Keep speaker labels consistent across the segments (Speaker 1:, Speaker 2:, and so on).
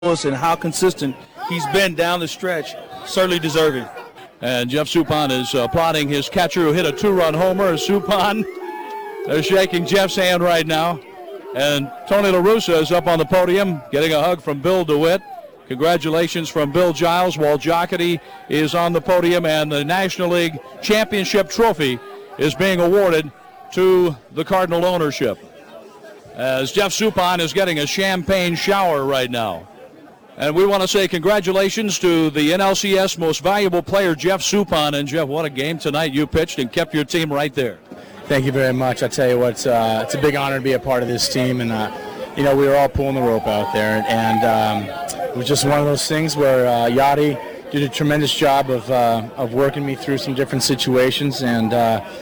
Speaker 1: and how consistent he's been down the stretch, certainly deserving.
Speaker 2: And Jeff Suppan is applauding his catcher who hit a 2-run homer. Suppan, they're shaking Jeff's hand right now. And Tony La Russa is up on the podium getting a hug from Bill DeWitt. Congratulations from Bill Giles. Walt Jocketty is on the podium, and the National League Championship Trophy is being awarded to the Cardinal ownership, as Jeff Suppan is getting a champagne shower right now. And we want to say congratulations to the NLCS Most Valuable Player, Jeff Suppan. And Jeff, what a game tonight you pitched and kept your team right there.
Speaker 3: Thank you very much. I tell you what, it's a big honor to be a part of this team, and we were all pulling the rope out there, and it was just one of those things where Yachty did a tremendous job of working me through some different situations, and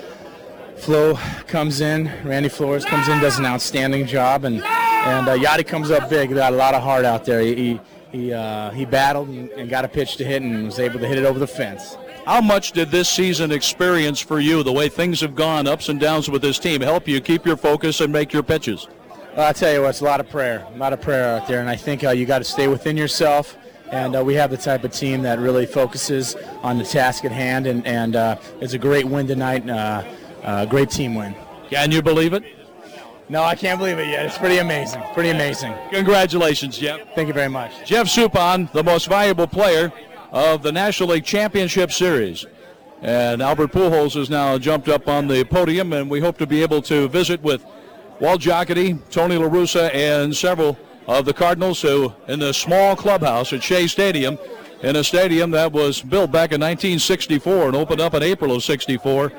Speaker 3: Flo comes in, Randy Flores comes in, does an outstanding job, and Yachty comes up big. He got a lot of heart out there. He battled and got a pitch to hit and was able to hit it over the fence.
Speaker 2: How much did this season experience for you, the way things have gone, ups and downs with this team, help you keep your focus and make your pitches?
Speaker 3: I tell you what, it's a lot of prayer out there, and I think you got to stay within yourself, and we have the type of team that really focuses on the task at hand, and it's a great win tonight, great team win.
Speaker 2: Can you believe it?
Speaker 3: No, I can't believe it yet. It's pretty amazing,
Speaker 2: Congratulations, Jeff.
Speaker 3: Thank you very much.
Speaker 2: Jeff Suppan, the most valuable player of the National League Championship Series. And Albert Pujols has now jumped up on the podium, and we hope to be able to visit with Walt Jocketty, Tony La Russa, and several of the Cardinals who in the small clubhouse at Shea Stadium, in a stadium that was built back in 1964 and opened up in April of '64.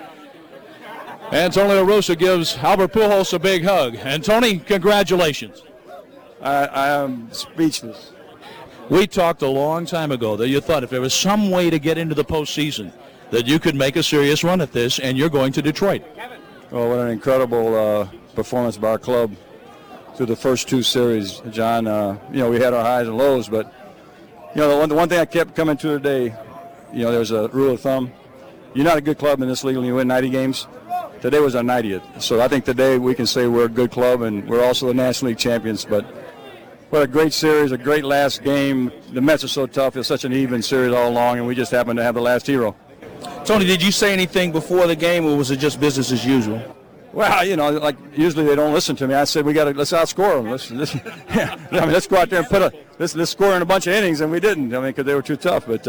Speaker 2: And Tony La Russa gives Albert Pujols a big hug. And Tony, congratulations.
Speaker 4: I am speechless.
Speaker 2: We talked a long time ago that you thought if there was some way to get into the postseason that you could make a serious run at this, and you're going to Detroit.
Speaker 4: Well, what an incredible performance by our club through the first two series, John. We had our highs and lows, but the one thing I kept coming to today, there's a rule of thumb. You're not a good club in this league when you win 90 games. Today was our 90th. So I think today we can say we're a good club, and we're also the National League champions. But what a great series, a great last game. The Mets are so tough. It's such an even series all along, and we just happened to have the last hero.
Speaker 1: Tony, did you say anything before the game, or was it just business as usual?
Speaker 4: Well, like usually they don't listen to me. I said let's outscore them. Let's go out there and let's score in a bunch of innings, and we didn't. Because they were too tough. But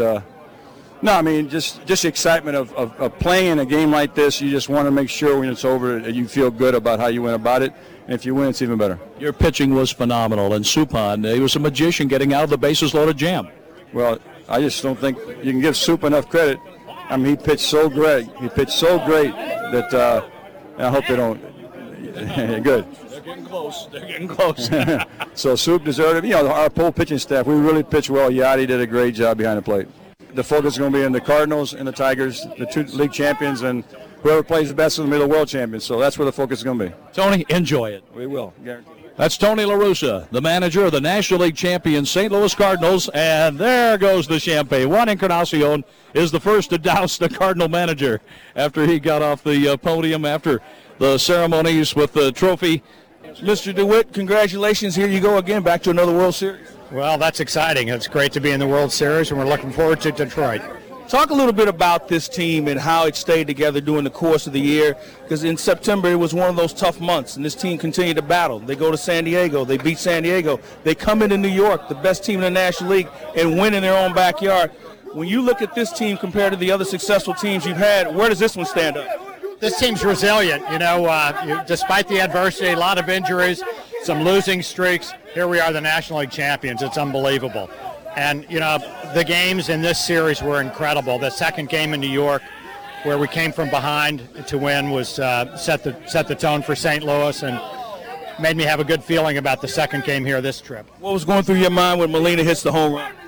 Speaker 4: just the excitement of playing in a game like this. You just want to make sure when it's over that you feel good about how you went about it. And if you win, it's even better.
Speaker 2: Your pitching was phenomenal, and Suppan, he was a magician getting out of the bases loaded jam.
Speaker 4: Well, I just don't think you can give Sup enough credit. He pitched so great. That I hope they don't. Good.
Speaker 2: They're getting close.
Speaker 4: So Sup deserved it. Our whole pitching staff, we really pitched well. Yachty did a great job behind the plate. The focus is going to be on the Cardinals and the Tigers, the two league champions, and whoever plays the best is going to be the world champions. So that's where the focus is going to be.
Speaker 2: Tony, enjoy it.
Speaker 4: We will, guaranteed.
Speaker 2: That's Tony La Russa, the manager of the National League champion St. Louis Cardinals, and there goes the champagne. Juan Encarnacion is the first to douse the Cardinal manager after he got off the podium after the ceremonies with the trophy.
Speaker 1: Mr. DeWitt, congratulations. Here you go again, back to another World Series.
Speaker 3: Well, that's exciting. It's great to be in the World Series, and we're looking forward to Detroit.
Speaker 1: Talk a little bit about this team and how it stayed together during the course of the year, because in September it was one of those tough months, and this team continued to battle. They go to San Diego. They beat San Diego. They come into New York, the best team in the National League, and win in their own backyard. When you look at this team compared to the other successful teams you've had, where does this one stand up?
Speaker 5: This team's resilient. Despite the adversity, a lot of injuries, some losing streaks, here we are the National League champions. It's unbelievable. And, the games in this series were incredible. The second game in New York, where we came from behind to win, was set the tone for St. Louis and made me have a good feeling about the second game here this trip.
Speaker 1: What was going through your mind when Molina hits the home run?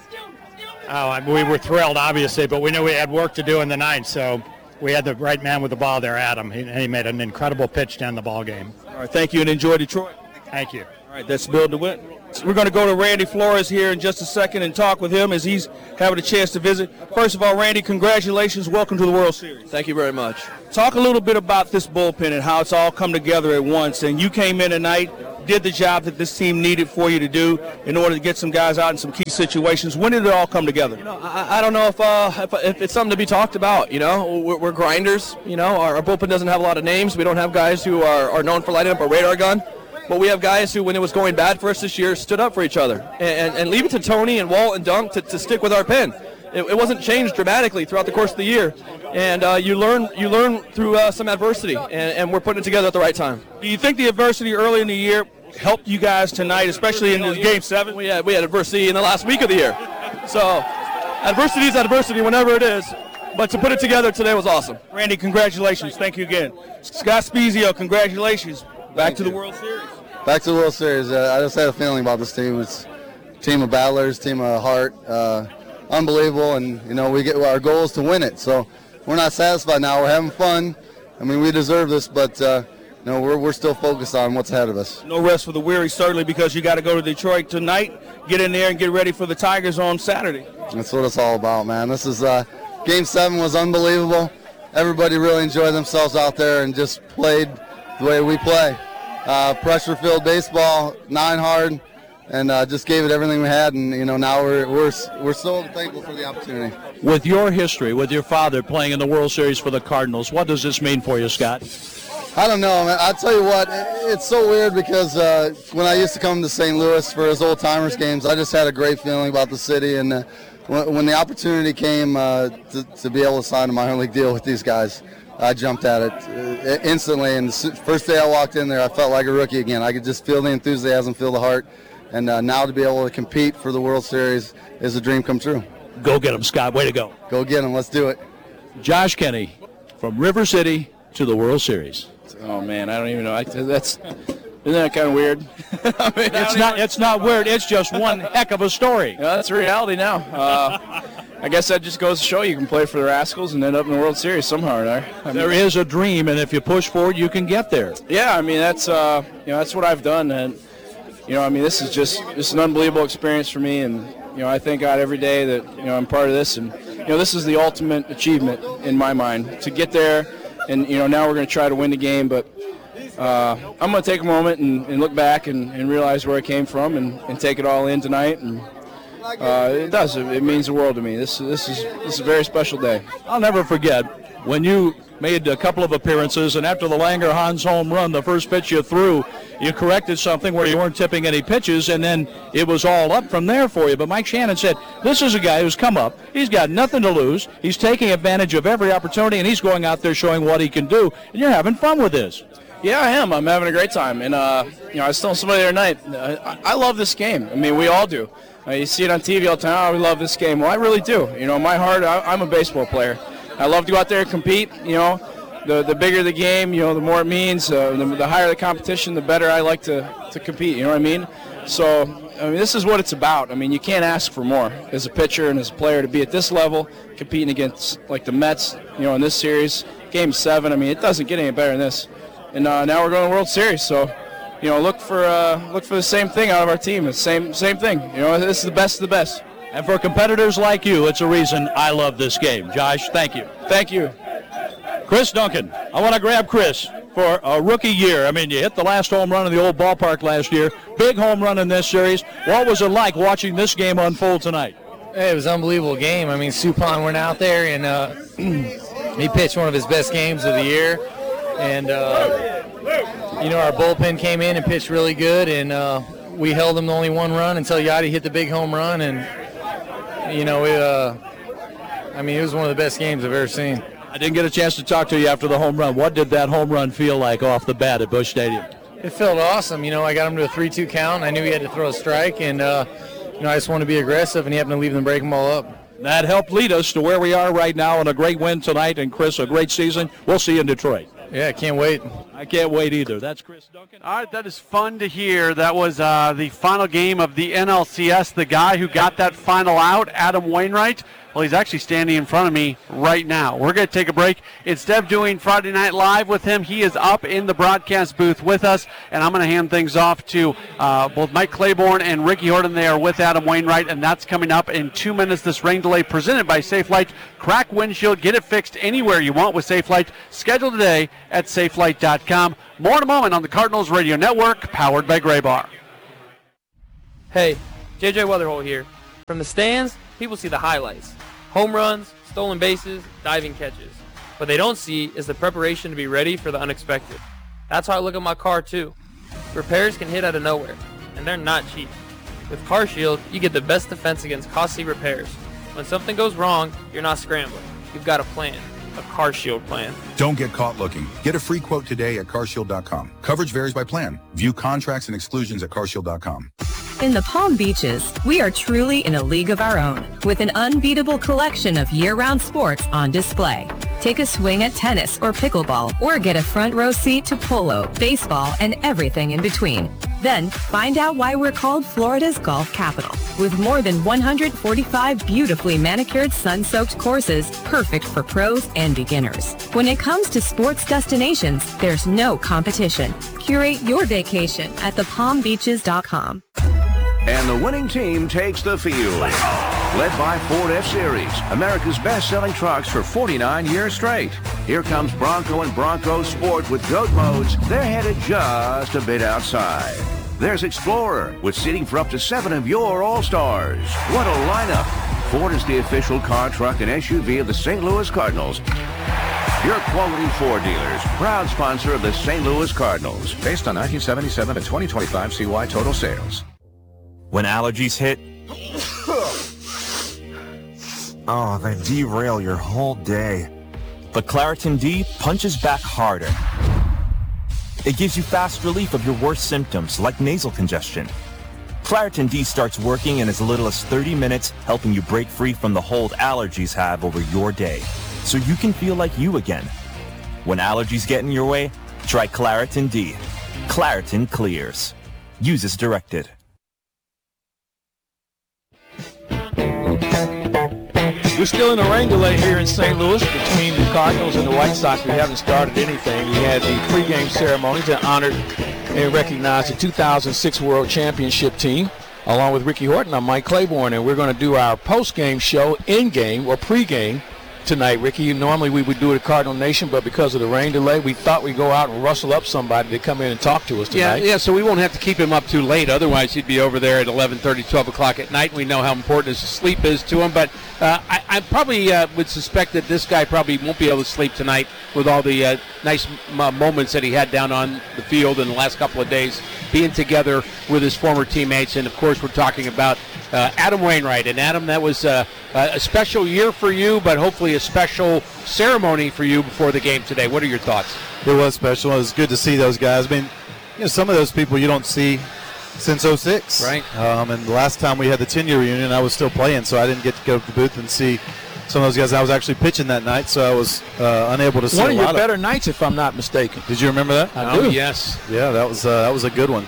Speaker 5: We were thrilled, obviously, but we knew we had work to do in the ninth, so we had the right man with the ball there, Adam. He made an incredible pitch to end the ball game.
Speaker 1: All right, thank you, and enjoy Detroit.
Speaker 5: Thank you.
Speaker 1: All right, that's Bill DeWitt. We're going to go to Randy Flores here in just a second and talk with him as he's having a chance to visit. First of all, Randy, congratulations. Welcome to the World Series.
Speaker 6: Thank you very much.
Speaker 1: Talk a little bit about this bullpen and how it's all come together at once. And you came in tonight did the job that this team needed for you to do in order to get some guys out in some key situations. When did it all come together?
Speaker 6: I don't know if it's something to be talked about. We're grinders. Our bullpen doesn't have a lot of names. We don't have guys who are known for lighting up a radar gun. But we have guys who, when it was going bad for us this year, stood up for each other. And leave it to Tony and Walt and Dunk to stick with our pen. It wasn't changed dramatically throughout the course of the year. And you learn through some adversity, and we're putting it together at the right time.
Speaker 1: Do you think the adversity early in the year helped you guys tonight, especially in this Game 7?
Speaker 6: We had adversity in the last week of the year. So adversity is adversity whenever it is. But to put it together today was awesome.
Speaker 1: Randy, congratulations. Thank you again. Scott Spezio, congratulations. Back to the World Series.
Speaker 7: Back to the World Series. I just had a feeling about this team. It's a team of battlers, team of heart. Unbelievable, and we get our goal is to win it. So we're not satisfied now. We're having fun. I mean, we deserve this, but we're still focused on what's ahead of us.
Speaker 1: No rest for the weary, certainly, because you got to go to Detroit tonight. Get in there and get ready for the Tigers on Saturday.
Speaker 7: That's what it's all about, man. This is Game 7 was unbelievable. Everybody really enjoyed themselves out there and just played the way we play. Pressure-filled baseball, 9 hard, and just gave it everything we had. And now we're so thankful for the opportunity.
Speaker 2: With your history, with your father playing in the World Series for the Cardinals, what does this mean for you, Scott?
Speaker 7: I don't know, man. I'll tell you what, it's so weird because when I used to come to St. Louis for his old-timers games, I just had a great feeling about the city. And when the opportunity came to be able to sign a minor league deal with these guys, I jumped at it instantly, and the first day I walked in there, I felt like a rookie again. I could just feel the enthusiasm, feel the heart, and now to be able to compete for the World Series is a dream come true.
Speaker 2: Go get them, Scott. Way to go.
Speaker 7: Go get them. Let's do it.
Speaker 2: Josh Kenny from River City to the World Series.
Speaker 8: Oh, man, I don't even know. Isn't that kind of weird? I mean,
Speaker 2: It's not weird. It's just one heck of a story.
Speaker 8: That's reality now. I guess that just goes to show you can play for the Rascals and end up in the World Series somehow or another.
Speaker 2: There is a dream, and if you push forward, you can get there.
Speaker 8: Yeah, I mean that's that's what I've done, and this is just an unbelievable experience for me, and I thank God every day that I'm part of this, and this is the ultimate achievement in my mind to get there, and now we're going to try to win the game, but I'm going to take a moment and look back and realize where I came from and take it all in tonight, and it means the world to me. This is a very special day.
Speaker 2: I'll never forget when you made a couple of appearances, and after the Langerhans home run, the first pitch you threw, you corrected something where you weren't tipping any pitches, and then it was all up from there for you. But Mike Shannon said, this is a guy who's come up. He's got nothing to lose. He's taking advantage of every opportunity, and he's going out there showing what he can do, and you're having fun with this.
Speaker 8: Yeah, I am. I'm having a great time. And, I was telling somebody the other night, I love this game. I mean, we all do. You see it on TV all the time, we love this game. Well, I really do. My heart, I'm a baseball player. I love to go out there and compete. The bigger the game, the more it means. The higher the competition, the better I like to compete. You know what I mean? So, this is what it's about. I mean, you can't ask for more as a pitcher and as a player to be at this level, competing against, like, the Mets, in this series. Game 7, it doesn't get any better than this. And now we're going to the World Series, so look for the same thing out of our team. It's the same thing. This is the best of the best.
Speaker 2: And for competitors like you, it's a reason I love this game. Josh, thank you.
Speaker 8: Thank you.
Speaker 2: Chris Duncan. I want to grab Chris for a rookie year. You hit the last home run in the old ballpark last year. Big home run in this series. What was it like watching this game unfold tonight?
Speaker 9: Hey, it was an unbelievable game. Suppan went out there and he pitched one of his best games of the year. And, our bullpen came in and pitched really good, and we held them to only 1 run until Yadi hit the big home run. And, it was one of the best games I've ever seen.
Speaker 2: I didn't get a chance to talk to you after the home run. What did that home run feel like off the bat at Busch Stadium?
Speaker 9: It felt awesome. I got him to a 3-2 count. I knew he had to throw a strike, and, I just wanted to be aggressive, and he happened to leave them breaking ball up.
Speaker 2: That helped lead us to where we are right now, and a great win tonight. And, Chris, a great season. We'll see you in Detroit.
Speaker 9: Yeah, I can't wait.
Speaker 2: I can't wait either. That's Chris Duncan.
Speaker 10: All right, that is fun to hear. That was the final game of the NLCS. The guy who got that final out, Adam Wainwright, Well, he's actually standing in front of me right now. We're going to take a break. Instead of doing Friday Night Live with him, he is up in the broadcast booth with us, and I'm going to hand things off to both Mike Claiborne and Ricky Horton. They are with Adam Wainwright, and that's coming up in 2 minutes. This rain delay presented by Safelite. Crack windshield, get it fixed anywhere you want with Safelite. Schedule today at safelite.com. More in a moment on the Cardinals Radio Network, powered by Gray Bar.
Speaker 11: Hey, JJ Weatherholt here. From the stands, people see the highlights. Home runs, stolen bases, diving catches. What they don't see is the preparation to be ready for the unexpected. That's how I look at my car too. Repairs can hit out of nowhere, and they're not cheap. With CarShield, you get the best defense against costly repairs. When something goes wrong, you're not scrambling. You've got a plan. A CarShield plan.
Speaker 12: Don't get caught looking. Get a free quote today at carshield.com. Coverage varies by plan. View contracts and exclusions at carshield.com.
Speaker 13: In the Palm Beaches, we are truly in a league of our own, with an unbeatable collection of year-round sports on display. Take a swing at tennis or pickleball, or get a front row seat to polo, baseball, and everything in between. Then, find out why we're called Florida's golf capital, with more than 145 beautifully manicured sun-soaked courses, perfect for pros and beginners. When it comes to sports destinations, there's no competition. Curate your vacation at thepalmbeaches.com.
Speaker 14: And the winning team takes the field. Led by Ford F-Series, America's best-selling trucks for 49 years straight. Here comes Bronco and Bronco Sport with GOAT modes. They're headed just a bit outside. There's Explorer with seating for up to 7 of your All-Stars. What a lineup. Ford is the official car, truck, and SUV of the St. Louis Cardinals. Your quality Ford dealers, proud sponsor of the St. Louis Cardinals. Based on 1977 to 2025 CY total sales.
Speaker 15: When allergies hit, oh, they derail your whole day. But Claritin D punches back harder. It gives you fast relief of your worst symptoms, like nasal congestion. Claritin D starts working in as little as 30 minutes, helping you break free from the hold allergies have over your day, so you can feel like you again. When allergies get in your way, try Claritin D. Claritin clears. Use as directed.
Speaker 1: We're still in a rain delay here in St. Louis between the Cardinals and the White Sox. We haven't started anything. We had the pregame ceremony that honored and recognized the 2006 World Championship team. Along with Ricky Horton, I'm Mike Claiborne, and we're going to do our postgame show in-game or pregame tonight. Ricky, normally we would do it at Cardinal Nation, but because of the rain delay, we thought we'd go out and rustle up somebody to come in and talk to us tonight.
Speaker 16: Yeah, so we won't have to keep him up too late. Otherwise, he'd be over there at 11:30, 12 o'clock at night. We know how important his sleep is to him, but I probably would suspect that this guy probably won't be able to sleep tonight with all the nice moments that he had down on the field in the last couple of days, being together with his former teammates. And, of course, we're talking about Adam Wainwright. And, Adam, that was a special year for you, but hopefully a special ceremony for you before the game today. What are your thoughts?
Speaker 17: It was special. It was good to see those guys. I mean, some of those people you don't see since 06.
Speaker 16: Right.
Speaker 17: And the last time we had the 10-year reunion, I was still playing, so I didn't get to go to the booth and see some of those guys. I was actually pitching that night, so I was unable to see
Speaker 1: one of your better nights, if I'm not mistaken.
Speaker 17: Did you remember that?
Speaker 1: I do.
Speaker 16: Yes.
Speaker 17: Yeah, that was a good one.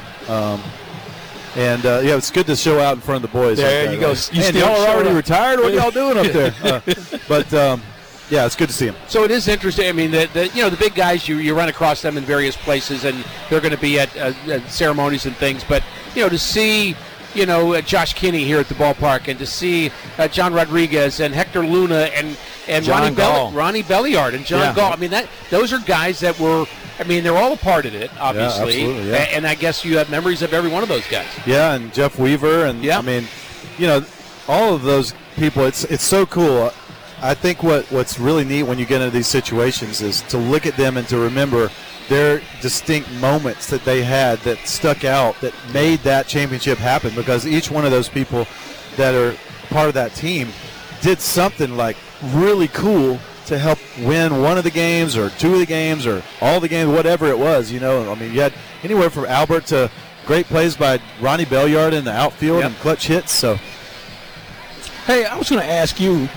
Speaker 17: It's good to show out in front of the boys.
Speaker 1: There you go.
Speaker 17: Y'all are already retired? What are y'all doing up there? Yeah, it's good to see them.
Speaker 16: So it is interesting. I mean, the big guys, you run across them in various places, and they're going to be at ceremonies and things. But, to see, Josh Kinney here at the ballpark, and to see John Rodriguez and Hector Luna and Ronnie Belliard and John Gall. I mean, those are guys that were, they're all a part of it, obviously.
Speaker 17: Yeah, absolutely, yeah.
Speaker 16: And I guess you have memories of every one of those guys.
Speaker 17: Yeah, and Jeff Weaver. And, all of those people, it's so cool. I think what's really neat when you get into these situations is to look at them and to remember their distinct moments that they had that stuck out, that made that championship happen, because each one of those people that are part of that team did something like really cool to help win one of the games or two of the games or all the games, whatever it was. You had anywhere from Albert to great plays by Ronnie Belliard in the outfield and clutch hits. So,
Speaker 1: hey, I was going to ask you,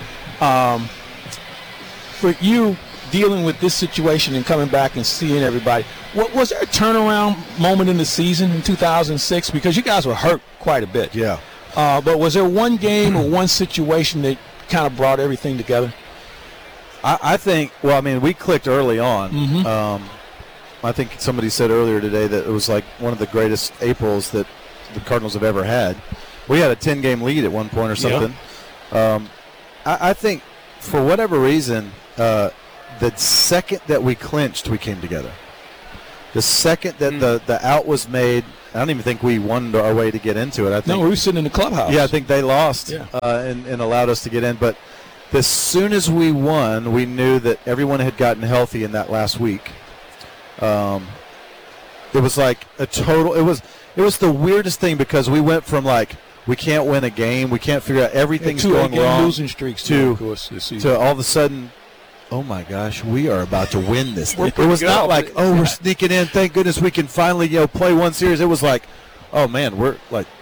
Speaker 1: for you dealing with this situation and coming back and seeing everybody, was there a turnaround moment in the season in 2006? Because you guys were hurt quite a bit.
Speaker 17: Yeah.
Speaker 18: But was there one game or one situation that kind of brought everything together?
Speaker 17: I think, well, I mean, we clicked early on.
Speaker 18: Mm-hmm.
Speaker 17: I think somebody said earlier today that it was like one of the greatest Aprils that the Cardinals have ever had. We had a 10-game lead at one point or something. Yeah. I think for whatever reason, the second that we clinched, we came together. The second that the out was made, I don't even think we won our way to get into it. I think,
Speaker 18: no, we were sitting in the clubhouse.
Speaker 17: Yeah, I think they lost and allowed us to get in. But as soon as we won, we knew that everyone had gotten healthy in that last week. It was like a total. It was the weirdest thing because we went from like we can't win a game, we can't figure out everything's going wrong,
Speaker 18: losing streaks too, of course, this season.
Speaker 17: To all of a sudden, oh my gosh, we are about to win this thing. It was not like, oh, we're sneaking in. Thank goodness we can finally play one series. It was like, oh man, we're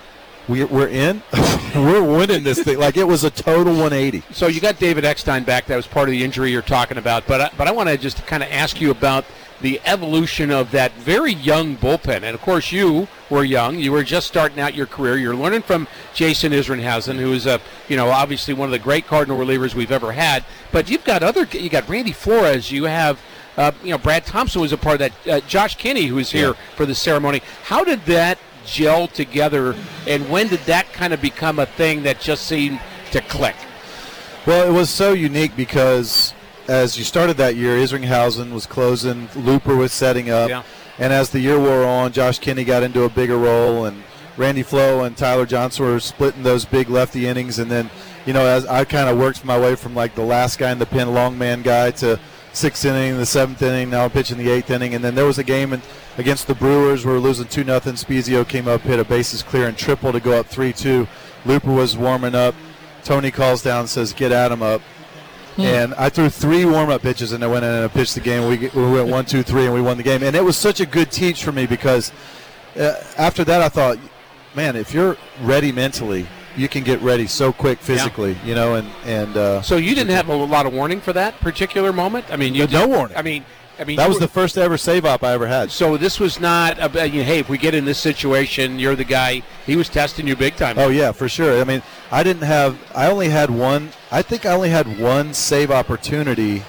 Speaker 17: in. We're winning this thing. Like, it was a total 180.
Speaker 16: So you got David Eckstein back. That was part of the injury you're talking about. But I want to just kind of ask you about the evolution of that very young bullpen. And, of course, you were young. You were just starting out your career. You're learning from Jason Isringhausen, who is, obviously one of the great Cardinal relievers we've ever had. But you got Randy Flores. You have, Brad Thompson was a part of that. Josh Kinney, who was here for the ceremony. How did that gel together, and when did that kind of become a thing that just seemed to click?
Speaker 17: Well, it was so unique because as you started that year, Isringhausen was closing, Looper was setting up, and as the year wore on, Josh Kinney got into a bigger role, and Randy Flo and Tyler Johnson were splitting those big lefty innings, and then, as I kind of worked my way from like the last guy in the pen, long man guy, to 6th inning, the 7th inning, now I'm pitching the 8th inning, and then there was a game against the Brewers. We were losing 2-0. Spezio came up, hit a bases clear and triple to go up 3-2. Looper was warming up. Tony calls down and says, get Adam up. And I threw 3 warm-up pitches, and I went in and I pitched the game. We went 1-2-3, and we won the game. And it was such a good teach for me because after that I thought, man, if you're ready mentally, you can get ready so quick physically,
Speaker 16: So you didn't have a lot of warning for that particular moment? I mean,
Speaker 17: no warning.
Speaker 16: I mean,
Speaker 17: that was the first ever save op I ever had.
Speaker 16: So this was not, hey, if we get in this situation, you're the guy. He was testing you big time.
Speaker 17: Oh, yeah, for sure. I mean, I only had one save opportunity,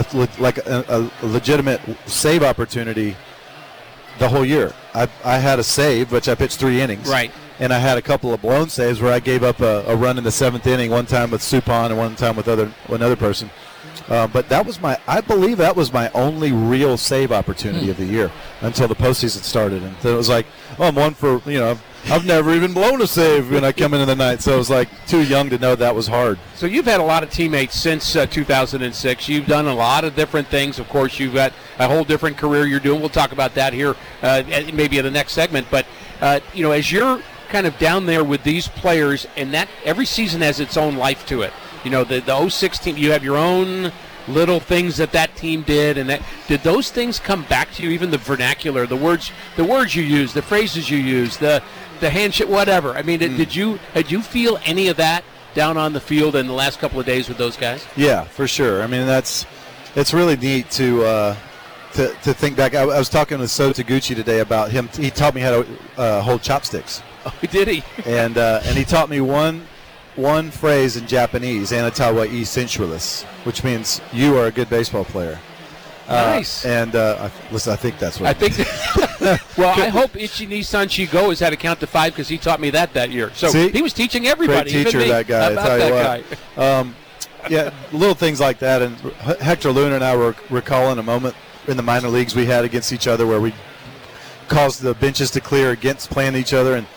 Speaker 17: a legitimate save opportunity the whole year. I had a save, which I pitched 3 innings.
Speaker 16: Right.
Speaker 17: And I had a couple of blown saves where I gave up a run in the 7th inning, one time with Suppan and one time with another person. But I believe that was my only real save opportunity of the year until the postseason started. And so it was like, I'm one for, I've never even blown a save when I come into the night. So it was like too young to know that was hard.
Speaker 16: So you've had a lot of teammates since 2006. You've done a lot of different things. Of course, you've got a whole different career you're doing. We'll talk about that here maybe in the next segment. But, as you're kind of down there with these players, and that every season has its own life to it. The 06 team, you have your own little things that team did, and did those things come back to you? Even the vernacular, the words you use, the phrases you use, the handshake, whatever. I mean, had you feel any of that down on the field in the last couple of days with those guys?
Speaker 17: Yeah, for sure. I mean, it's really neat to think back. I was talking with So Taguchi today about him. He taught me how to hold chopsticks.
Speaker 16: Oh, did he?
Speaker 17: and he taught me one phrase in Japanese, Anatawa e sensualis, which means you are a good baseball player.
Speaker 16: Nice.
Speaker 17: Listen, I think that's what
Speaker 16: I think. Well, I hope Ichi Sanchi Go has had to count to 5 because he taught me that year. So
Speaker 17: See?
Speaker 16: He was teaching everybody.
Speaker 17: Great teacher,
Speaker 16: even me,
Speaker 17: that guy.
Speaker 16: about
Speaker 17: I tell
Speaker 16: that
Speaker 17: you
Speaker 16: guy.
Speaker 17: Yeah, little things like that. And Hector Luna and I were recalling a moment in the minor leagues we had against each other where we caused the benches to clear against playing each other, and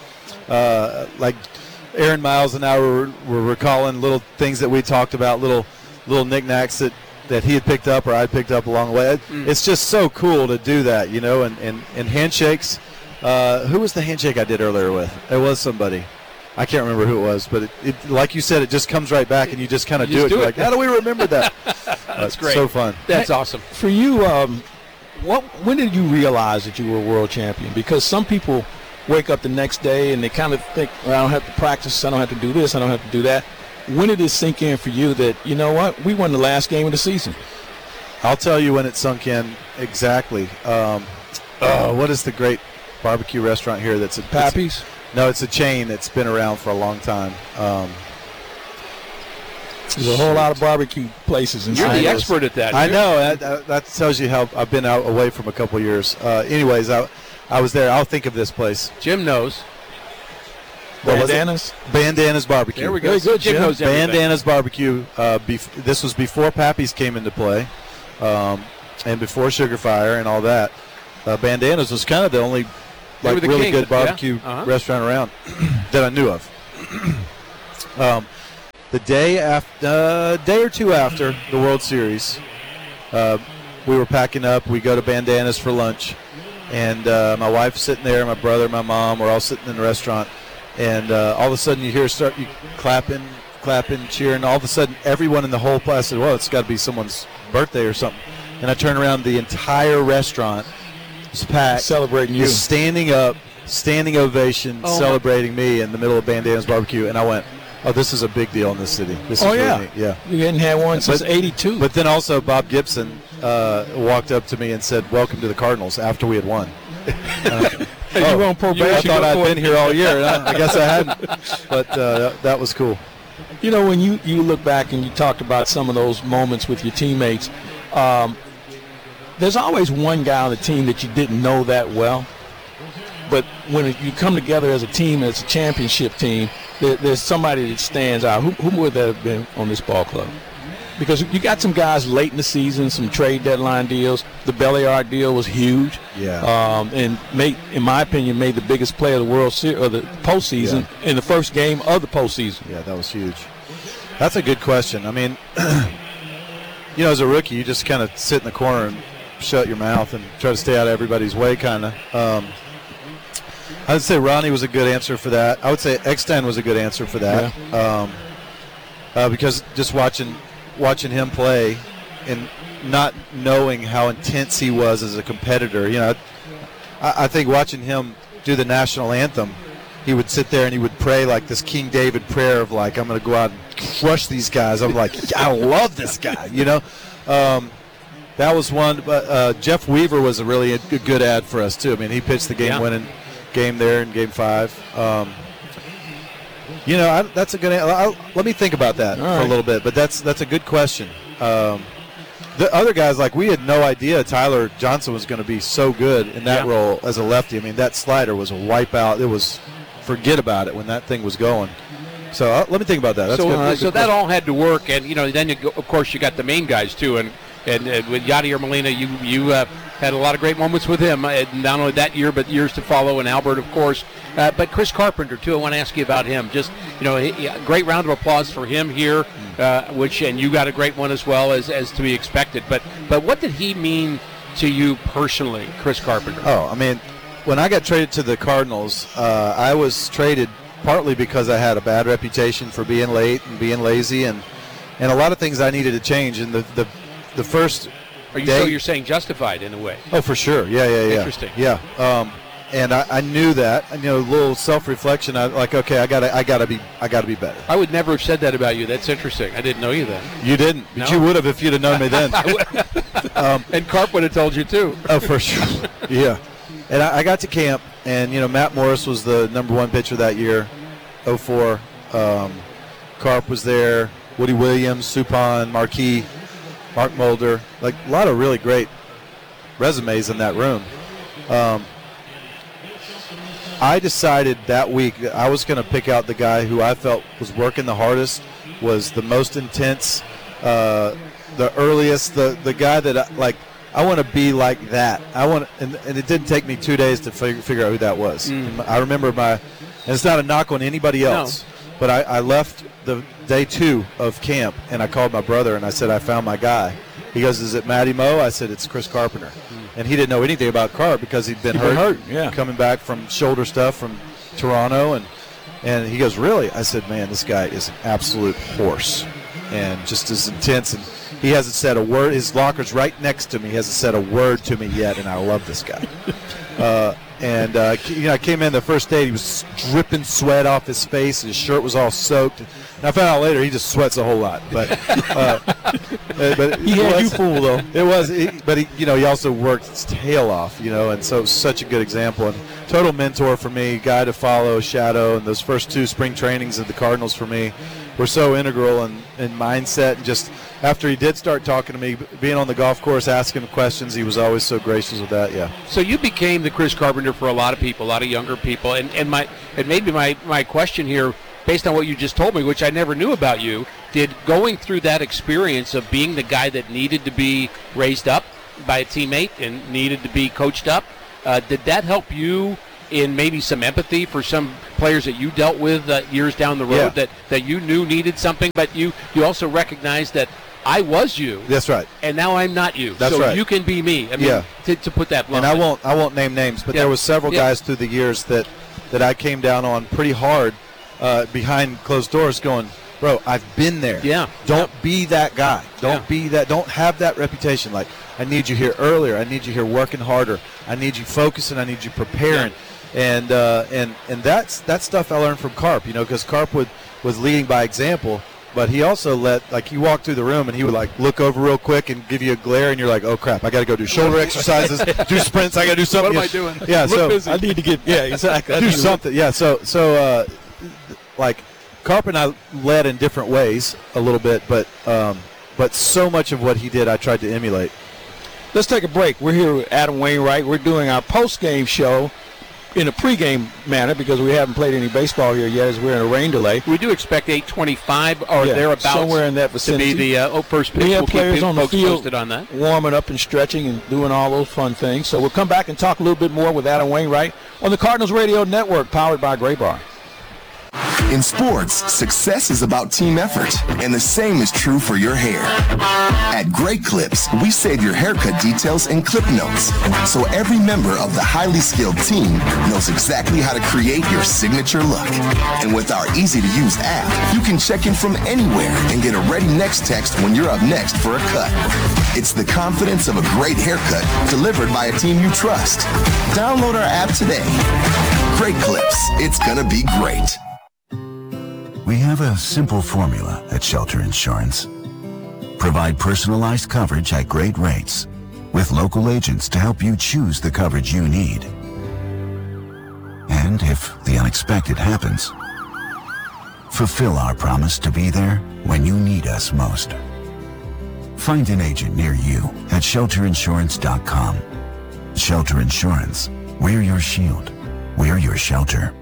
Speaker 17: like Aaron Miles and I were recalling little things that we talked about, little knickknacks that he had picked up or I picked up along the way. It's just so cool to do that, and handshakes. Who was the handshake I did earlier with? It was somebody. I can't remember who it was, but it like you said, it just comes right back, and you just kind of do it. You're like, how do we remember that?
Speaker 16: That's great.
Speaker 17: So fun.
Speaker 16: That's awesome.
Speaker 18: For you, when did you realize that you were a world champion? Because some people wake up the next day and they kind of think, well, I don't have to practice, I don't have to do this, I don't have to do that. When did it sink in for you that, you know what, we won the last game of the season?
Speaker 17: I'll tell you when it sunk in exactly. What is the great barbecue restaurant here that's
Speaker 18: Pappy's?
Speaker 17: No, it's a chain that's been around for a long time.
Speaker 18: There's a whole lot of barbecue places in
Speaker 16: You're
Speaker 18: St.
Speaker 16: the
Speaker 18: Louis.
Speaker 16: expert at that.
Speaker 17: I know. That tells you how I've been out away from a couple of years. Anyways, I was there. I'll think of this place.
Speaker 16: Jim knows.
Speaker 18: Bandanas?
Speaker 17: Bandanas Barbecue.
Speaker 16: There we go.
Speaker 18: Very good,
Speaker 16: Jim
Speaker 18: Jim.
Speaker 16: knows everything.
Speaker 17: Bandanas Barbecue. This was before Pappy's came into play, and before Sugar Fire and all that. Bandanas was kind of the only
Speaker 16: They were the
Speaker 17: really
Speaker 16: king,
Speaker 17: good barbecue
Speaker 16: yeah. Uh-huh.
Speaker 17: restaurant around that I knew of. The day or two after the World Series, we were packing up. We go to Bandanas for lunch, and my wife's sitting there, my brother, my mom, we're all sitting in the restaurant, and all of a sudden you hear you clapping, cheering. All of a sudden, everyone in the whole place said, "Well, it's got to be someone's birthday or something." And I turn around, the entire restaurant was packed,
Speaker 18: Celebrating you.
Speaker 17: just standing up, standing ovation, celebrating me in the middle of Bandanas Barbecue, and I went, "Oh, this is a big deal in this city. This is really neat." Yeah.
Speaker 18: You hadn't had one since '82.
Speaker 17: But then also Bob Gibson walked up to me and said, "Welcome to the Cardinals," after we had won.
Speaker 18: You were on probation.
Speaker 17: I thought I'd been here all year. I guess I hadn't. But that was cool.
Speaker 18: You know, when you look back and you talked about some of those moments with your teammates, there's always one guy on the team that you didn't know that well. But when you come together as a team, as a championship team, there's somebody that stands out. Who would that have been on this ball club? Because you got some guys late in the season, some trade deadline deals. The Belliard deal was huge.
Speaker 17: Yeah.
Speaker 18: And in my opinion, made the biggest play of the World Series or the postseason in the first game of the postseason.
Speaker 17: Yeah, that was huge. That's a good question. I mean, you know, as a rookie, you just kind of sit in the corner and shut your mouth and try to stay out of everybody's way, kind of. I would say Ronnie was a good answer for that. I would say Eckstein was a good answer for that.
Speaker 18: Yeah.
Speaker 17: Because just watching him play and not knowing how intense he was as a competitor, you know, I think watching him do the national anthem, he would sit there and he would pray like this King David prayer of like, I'm going to go out and crush these guys. I'm like, I love this guy, you know. That was one. But Jeff Weaver was a really good ad for us too. I mean, he pitched the game-winning game there in Game 5. You know, that's a good. Let me think about that for a little bit. But that's a good question. The other guys, like, we had no idea Tyler Johnson was going to be so good in that role as a lefty. I mean, that slider was a wipeout. It was forget about it when that thing was going. So let me think about that. That's good.
Speaker 16: So that all had to work, and you know, then of course you got the main guys too, and with Yadier Molina, you had a lot of great moments with him, not only that year but years to follow, and Albert, of course. But Chris Carpenter too. I want to ask you about him. Just, you know, a great round of applause for him here, and you got a great one as well as to be expected. But what did he mean to you personally, Chris Carpenter?
Speaker 17: Oh, I mean, when I got traded to the Cardinals, I was traded partly because I had a bad reputation for being late and being lazy, and a lot of things I needed to change. And the first
Speaker 16: So you're saying justified in a way?
Speaker 17: Oh, for sure. Yeah.
Speaker 16: Interesting.
Speaker 17: Yeah. And I knew that. You know, a little self-reflection. I gotta be better.
Speaker 16: I would never have said that about you. That's interesting. I didn't know you then.
Speaker 17: You didn't, but you would have if you'd have known me then.
Speaker 16: And Carp would have told you too.
Speaker 17: Oh, for sure. Yeah. And I got to camp, and, you know, Matt Morris was the #1 pitcher that year, 04. Carp was there, Woody Williams, Suppan, Marquis, Mark Mulder. Like, a lot of really great resumes in that room. I decided that week that I was going to pick out the guy who I felt was working the hardest, was the most intense, the earliest, the guy that I want to be like that. And it didn't take me 2 days to figure out who that was. I remember and it's not a knock on anybody else, but I left the day 2 of camp, and I called my brother and I said, I found my guy. He goes, is it Matty Moe? I said, it's Chris Carpenter. And he didn't know anything about Carp because he'd been hurt, coming back from shoulder stuff from Toronto. And he goes, really? I said, man, this guy is an absolute horse and just as intense. And he hasn't said a word. His locker's right next to me. He hasn't said a word to me yet, and I love this guy. And I came in the first day. He was dripping sweat off his face. His shirt was all soaked. And I found out later he just sweats a whole lot. But
Speaker 18: he had you fooled though.
Speaker 17: It was. But he also worked his tail off. And so it was such a good example and total mentor for me, guy to follow, shadow. And those first 2 spring trainings at the Cardinals for me were so integral in mindset. And just after he did start talking to me, being on the golf course, asking him questions, he was always so gracious with that. Yeah.
Speaker 16: So you became the Chris Carpenter for a lot of people, a lot of younger people, and maybe my question here, based on what you just told me, which I never knew about you, did going through that experience of being the guy that needed to be raised up by a teammate and needed to be coached up, did that help you in maybe some empathy for some players that you dealt with years down the road that you knew needed something, but you also recognized that I was you.
Speaker 17: That's right.
Speaker 16: And now I'm not you.
Speaker 17: That's
Speaker 16: so
Speaker 17: right.
Speaker 16: you can be me. I mean, to put that bluntly.
Speaker 17: And I won't name names, but there was several guys through the years that I came down on pretty hard behind closed doors going, bro, I've been there.
Speaker 16: Yeah.
Speaker 17: Don't be that guy. Don't be that. Don't have that reputation. Like, I need you here earlier. I need you here working harder. I need you focusing. I need you preparing. Yeah. And that's stuff I learned from Carp, because Carp was leading by example. But he also you walk through the room and he would look over real quick and give you a glare, and you're like, oh crap, I got to go do shoulder exercises, do sprints, I got to do something.
Speaker 16: What am I doing?
Speaker 17: Yeah,
Speaker 18: so busy. I need to get exactly.
Speaker 17: Do something. Yeah, so Carp and I led in different ways a little bit, but so much of what he did I tried to emulate.
Speaker 18: Let's take a break. We're here with Adam Wainwright. We're doing our post-game show in a pregame manner because we haven't played any baseball here yet as we're in a rain delay.
Speaker 16: We do expect 8:25 or thereabouts
Speaker 18: somewhere in that vicinity
Speaker 16: to be the first pitch.
Speaker 18: We have
Speaker 16: we'll
Speaker 18: players on the field
Speaker 16: on that,
Speaker 18: warming up and stretching and doing all those fun things. So we'll come back and talk a little bit more with Adam Wainwright on the Cardinals Radio Network, powered by Gray Bar.
Speaker 19: In sports, success is about team effort, and the same is true for your hair. At Great Clips, we save your haircut details in clip notes, so every member of the highly skilled team knows exactly how to create your signature look. And with our easy-to-use app, you can check in from anywhere and get a ready next text when you're up next for a cut. It's the confidence of a great haircut delivered by a team you trust. Download our app today. Great Clips, it's gonna be great.
Speaker 20: We have a simple formula at Shelter Insurance. Provide personalized coverage at great rates with local agents to help you choose the coverage you need. And if the unexpected happens, fulfill our promise to be there when you need us most. Find an agent near you at shelterinsurance.com. Shelter Insurance. We're your shield. We're your shelter.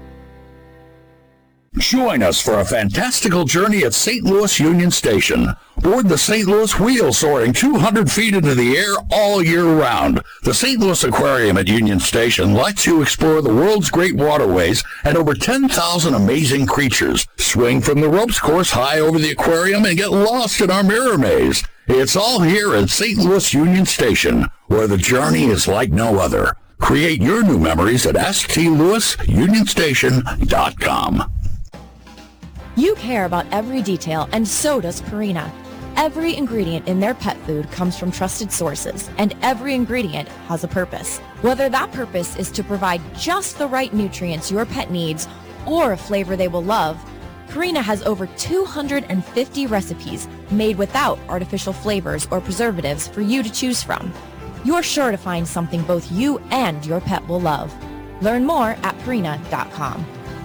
Speaker 21: Join us for a fantastical journey at St. Louis Union Station. Board the St. Louis Wheel, soaring 200 feet into the air all year round. The St. Louis Aquarium at Union Station lets you explore the world's great waterways and over 10,000 amazing creatures. Swing from the ropes course high over the aquarium and get lost in our mirror maze. It's all here at St. Louis Union Station, where the journey is like no other. Create your new memories at stlouisunionstation.com.
Speaker 22: You care about every detail, and so does Purina. Every ingredient in their pet food comes from trusted sources, and every ingredient has a purpose. Whether that purpose is to provide just the right nutrients your pet needs or a flavor they will love, Purina has over 250 recipes made without artificial flavors or preservatives for you to choose from. You're sure to find something both you and your pet will love. Learn more at Purina.com.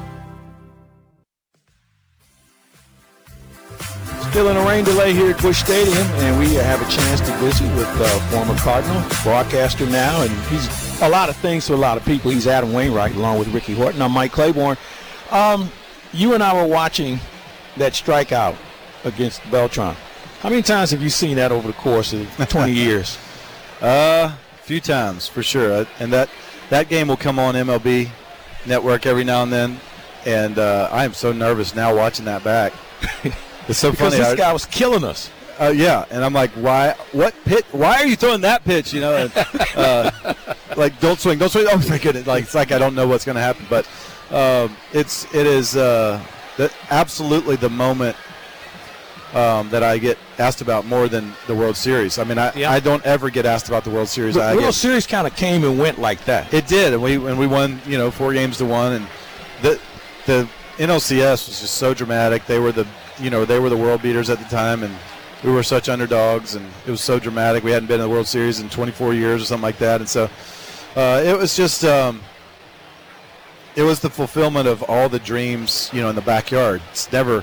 Speaker 18: Still in a rain delay here at Busch Stadium, and we have a chance to visit with former Cardinal, broadcaster now, and he's a lot of things to a lot of people. He's Adam Wainwright, along with Ricky Horton. I'm Mike Claiborne. You and I were watching that strikeout against Beltran. How many times have you seen that over the course of 20 years?
Speaker 17: A few times, for sure. And that game will come on MLB Network every now and then, and I am so nervous now watching that back. It's so
Speaker 18: because
Speaker 17: funny.
Speaker 18: This guy was killing us.
Speaker 17: Yeah, and I'm like, why? What pitch? Why are you throwing that pitch? And, like, don't swing. Oh my goodness! Like, it's like I don't know what's going to happen. But it is absolutely the moment. that I get asked about more than the World Series. I mean, I don't ever get asked about the World Series.
Speaker 18: The World Series kind of came and went like that.
Speaker 17: It did, and we won 4-1, and the NLCS was just so dramatic. They were the world beaters at the time, and we were such underdogs, and it was so dramatic. We hadn't been in the World Series in 24 years or something like that, and so it was just it was the fulfillment of all the dreams, in the backyard. It's never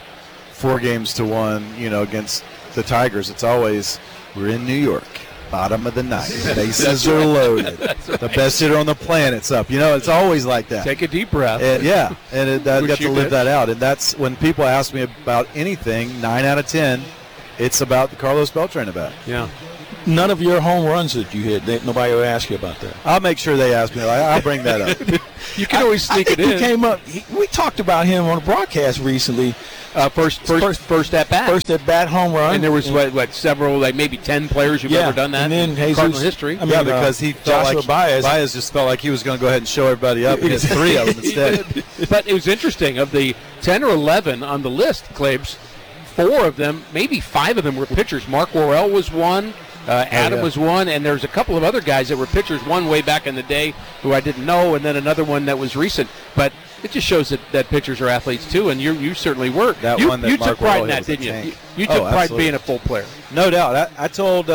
Speaker 17: 4-1, against the Tigers. It's always, we're in New York, bottom of the ninth, bases are loaded, the best hitter on the planet's up. It's always like that.
Speaker 16: Take a deep breath.
Speaker 17: And, I got to live that out. And that's when people ask me about anything, 9 out of 10, it's about the Carlos Beltran at bat.
Speaker 16: Yeah.
Speaker 18: None of your home runs that you hit, nobody will ask you about that.
Speaker 17: I'll make sure they ask me. I'll bring that up.
Speaker 16: You can always sneak it in.
Speaker 18: He came up. We talked about him on a broadcast recently.
Speaker 16: First at bat.
Speaker 18: First at bat home run.
Speaker 16: And there was several, maybe 10 players who've ever done that.
Speaker 18: And then Jesus,
Speaker 16: Cardinal history.
Speaker 17: Because he felt like Baez just felt like he was going to go ahead and show everybody up and hit 3 of them instead.
Speaker 16: But it was interesting. Of the 10 or 11 on the list, Claibs, 4 of them, maybe 5 of them were pitchers. Mark Worrell was one. Adam was one, and there's a couple of other guys that were pitchers, one way back in the day who I didn't know, and then another one that was recent. But it just shows that pitchers are athletes too, and you certainly were. You took pride in that, didn't you? You took pride in being a full player.
Speaker 17: No doubt. I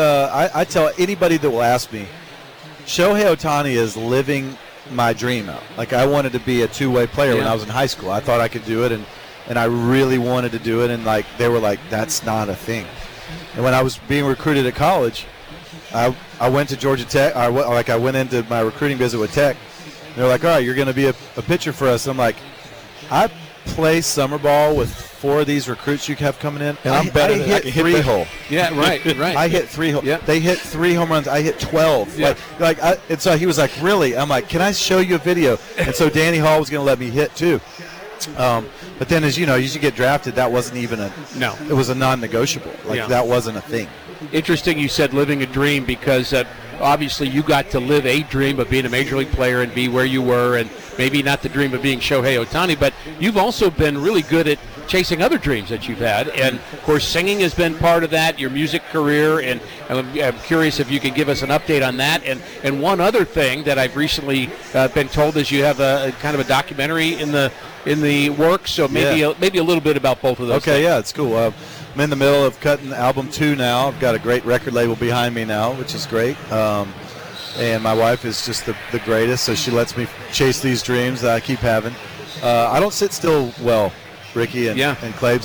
Speaker 17: tell anybody that will ask me, Shohei Ohtani is living my dream out. Like, I wanted to be a two-way player when I was in high school. I thought I could do it, and I really wanted to do it, and they were like, that's not a thing. And when I was being recruited at college, I went to Georgia Tech. I went into my recruiting visit with Tech. They're like, all right, you're going to be a pitcher for us. I'm like, I play summer ball with 4 of these recruits you have coming in, and I'm better than I can hit 3-hole.
Speaker 16: Yeah, right.
Speaker 17: I hit 3-hole.
Speaker 16: Yeah.
Speaker 17: They hit 3 home runs. I hit 12.
Speaker 16: Yeah.
Speaker 17: And so he was like, really? I'm like, can I show you a video? And so Danny Hall was going to let me hit too. But then, as you know, you should get drafted. That wasn't even it was a non-negotiable. That wasn't a thing.
Speaker 16: Interesting you said living a dream, because obviously you got to live a dream of being a major league player and be where you were, and maybe not the dream of being Shohei Ohtani, but you've also been really good at chasing other dreams that you've had. And, of course, singing has been part of that, your music career, and I'm curious if you can give us an update on that. And one other thing that I've recently been told is you have a kind of a documentary in the works, so maybe a little bit about both of those things.
Speaker 17: Yeah, it's cool. I'm in the middle of cutting album 2 now. I've got a great record label behind me now, which is great. And my wife is just the greatest, so she lets me chase these dreams that I keep having. I don't sit still well, Ricky and Claibs.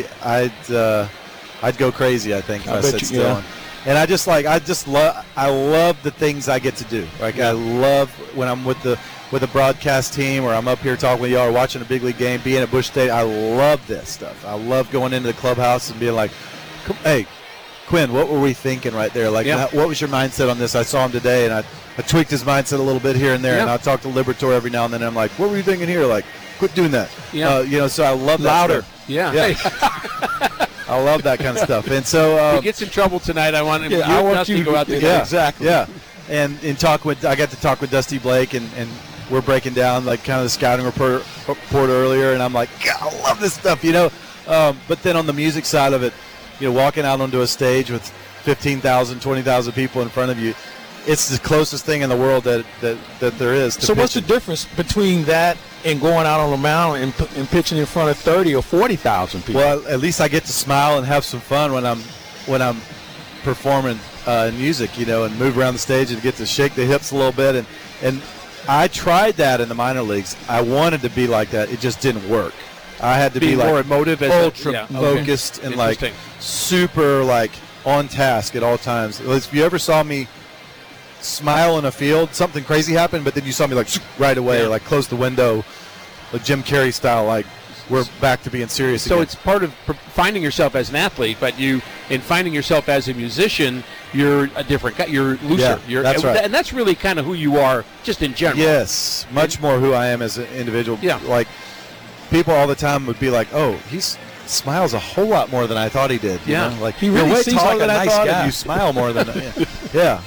Speaker 17: I'd go crazy, I think, if I sit still. Yeah. And I love the things I get to do. I love when I'm with the broadcast team, or I'm up here talking with y'all, or watching a big league game, being at Busch Stadium. I love this stuff. I love going into the clubhouse and being like, hey, Quinn, what were we thinking right there? What was your mindset on this? I saw him today, and I tweaked his mindset a little bit here and there, and I talk to Liberatore every now and then, and I'm like, what were you thinking here? Like, quit doing that. So I love that
Speaker 16: louder.
Speaker 17: Stuff. Yeah. I love that kind of stuff. And so
Speaker 16: if he gets in trouble tonight, I want you to go out there.
Speaker 17: Yeah, exactly. Yeah. And I got to talk with Dusty Blake, and we're breaking down kind of the scouting report earlier, and I'm like, God, I love this stuff, But then on the music side of it, walking out onto a stage with 15,000, 20,000 people in front of you, it's the closest thing in the world that there is to
Speaker 18: So what's the difference between that and going out on the mound and pitching in front of 30 or 40,000 people?
Speaker 17: Well, at least I get to smile and have some fun when I'm performing music, and move around the stage and get to shake the hips a little bit. And I tried that in the minor leagues. I wanted to be like that. It just didn't work. I had to be
Speaker 16: more emotive,
Speaker 17: ultra focused, and super on task at all times. If you ever saw me smile in a field, something crazy happened, but then you saw me right away, close the window, Jim Carrey style, we're back to being serious again.
Speaker 16: So it's part of finding yourself as an athlete, but in finding yourself as a musician, you're a different guy. You're looser.
Speaker 17: That's right.
Speaker 16: And that's really kind of who you are, just in general.
Speaker 17: Yes, much more who I am as an individual. Yeah. People all the time would be like, oh, he smiles a whole lot more than I thought he did.
Speaker 16: Yeah.
Speaker 17: He really way seems like a nice guy. And you smile more than yeah.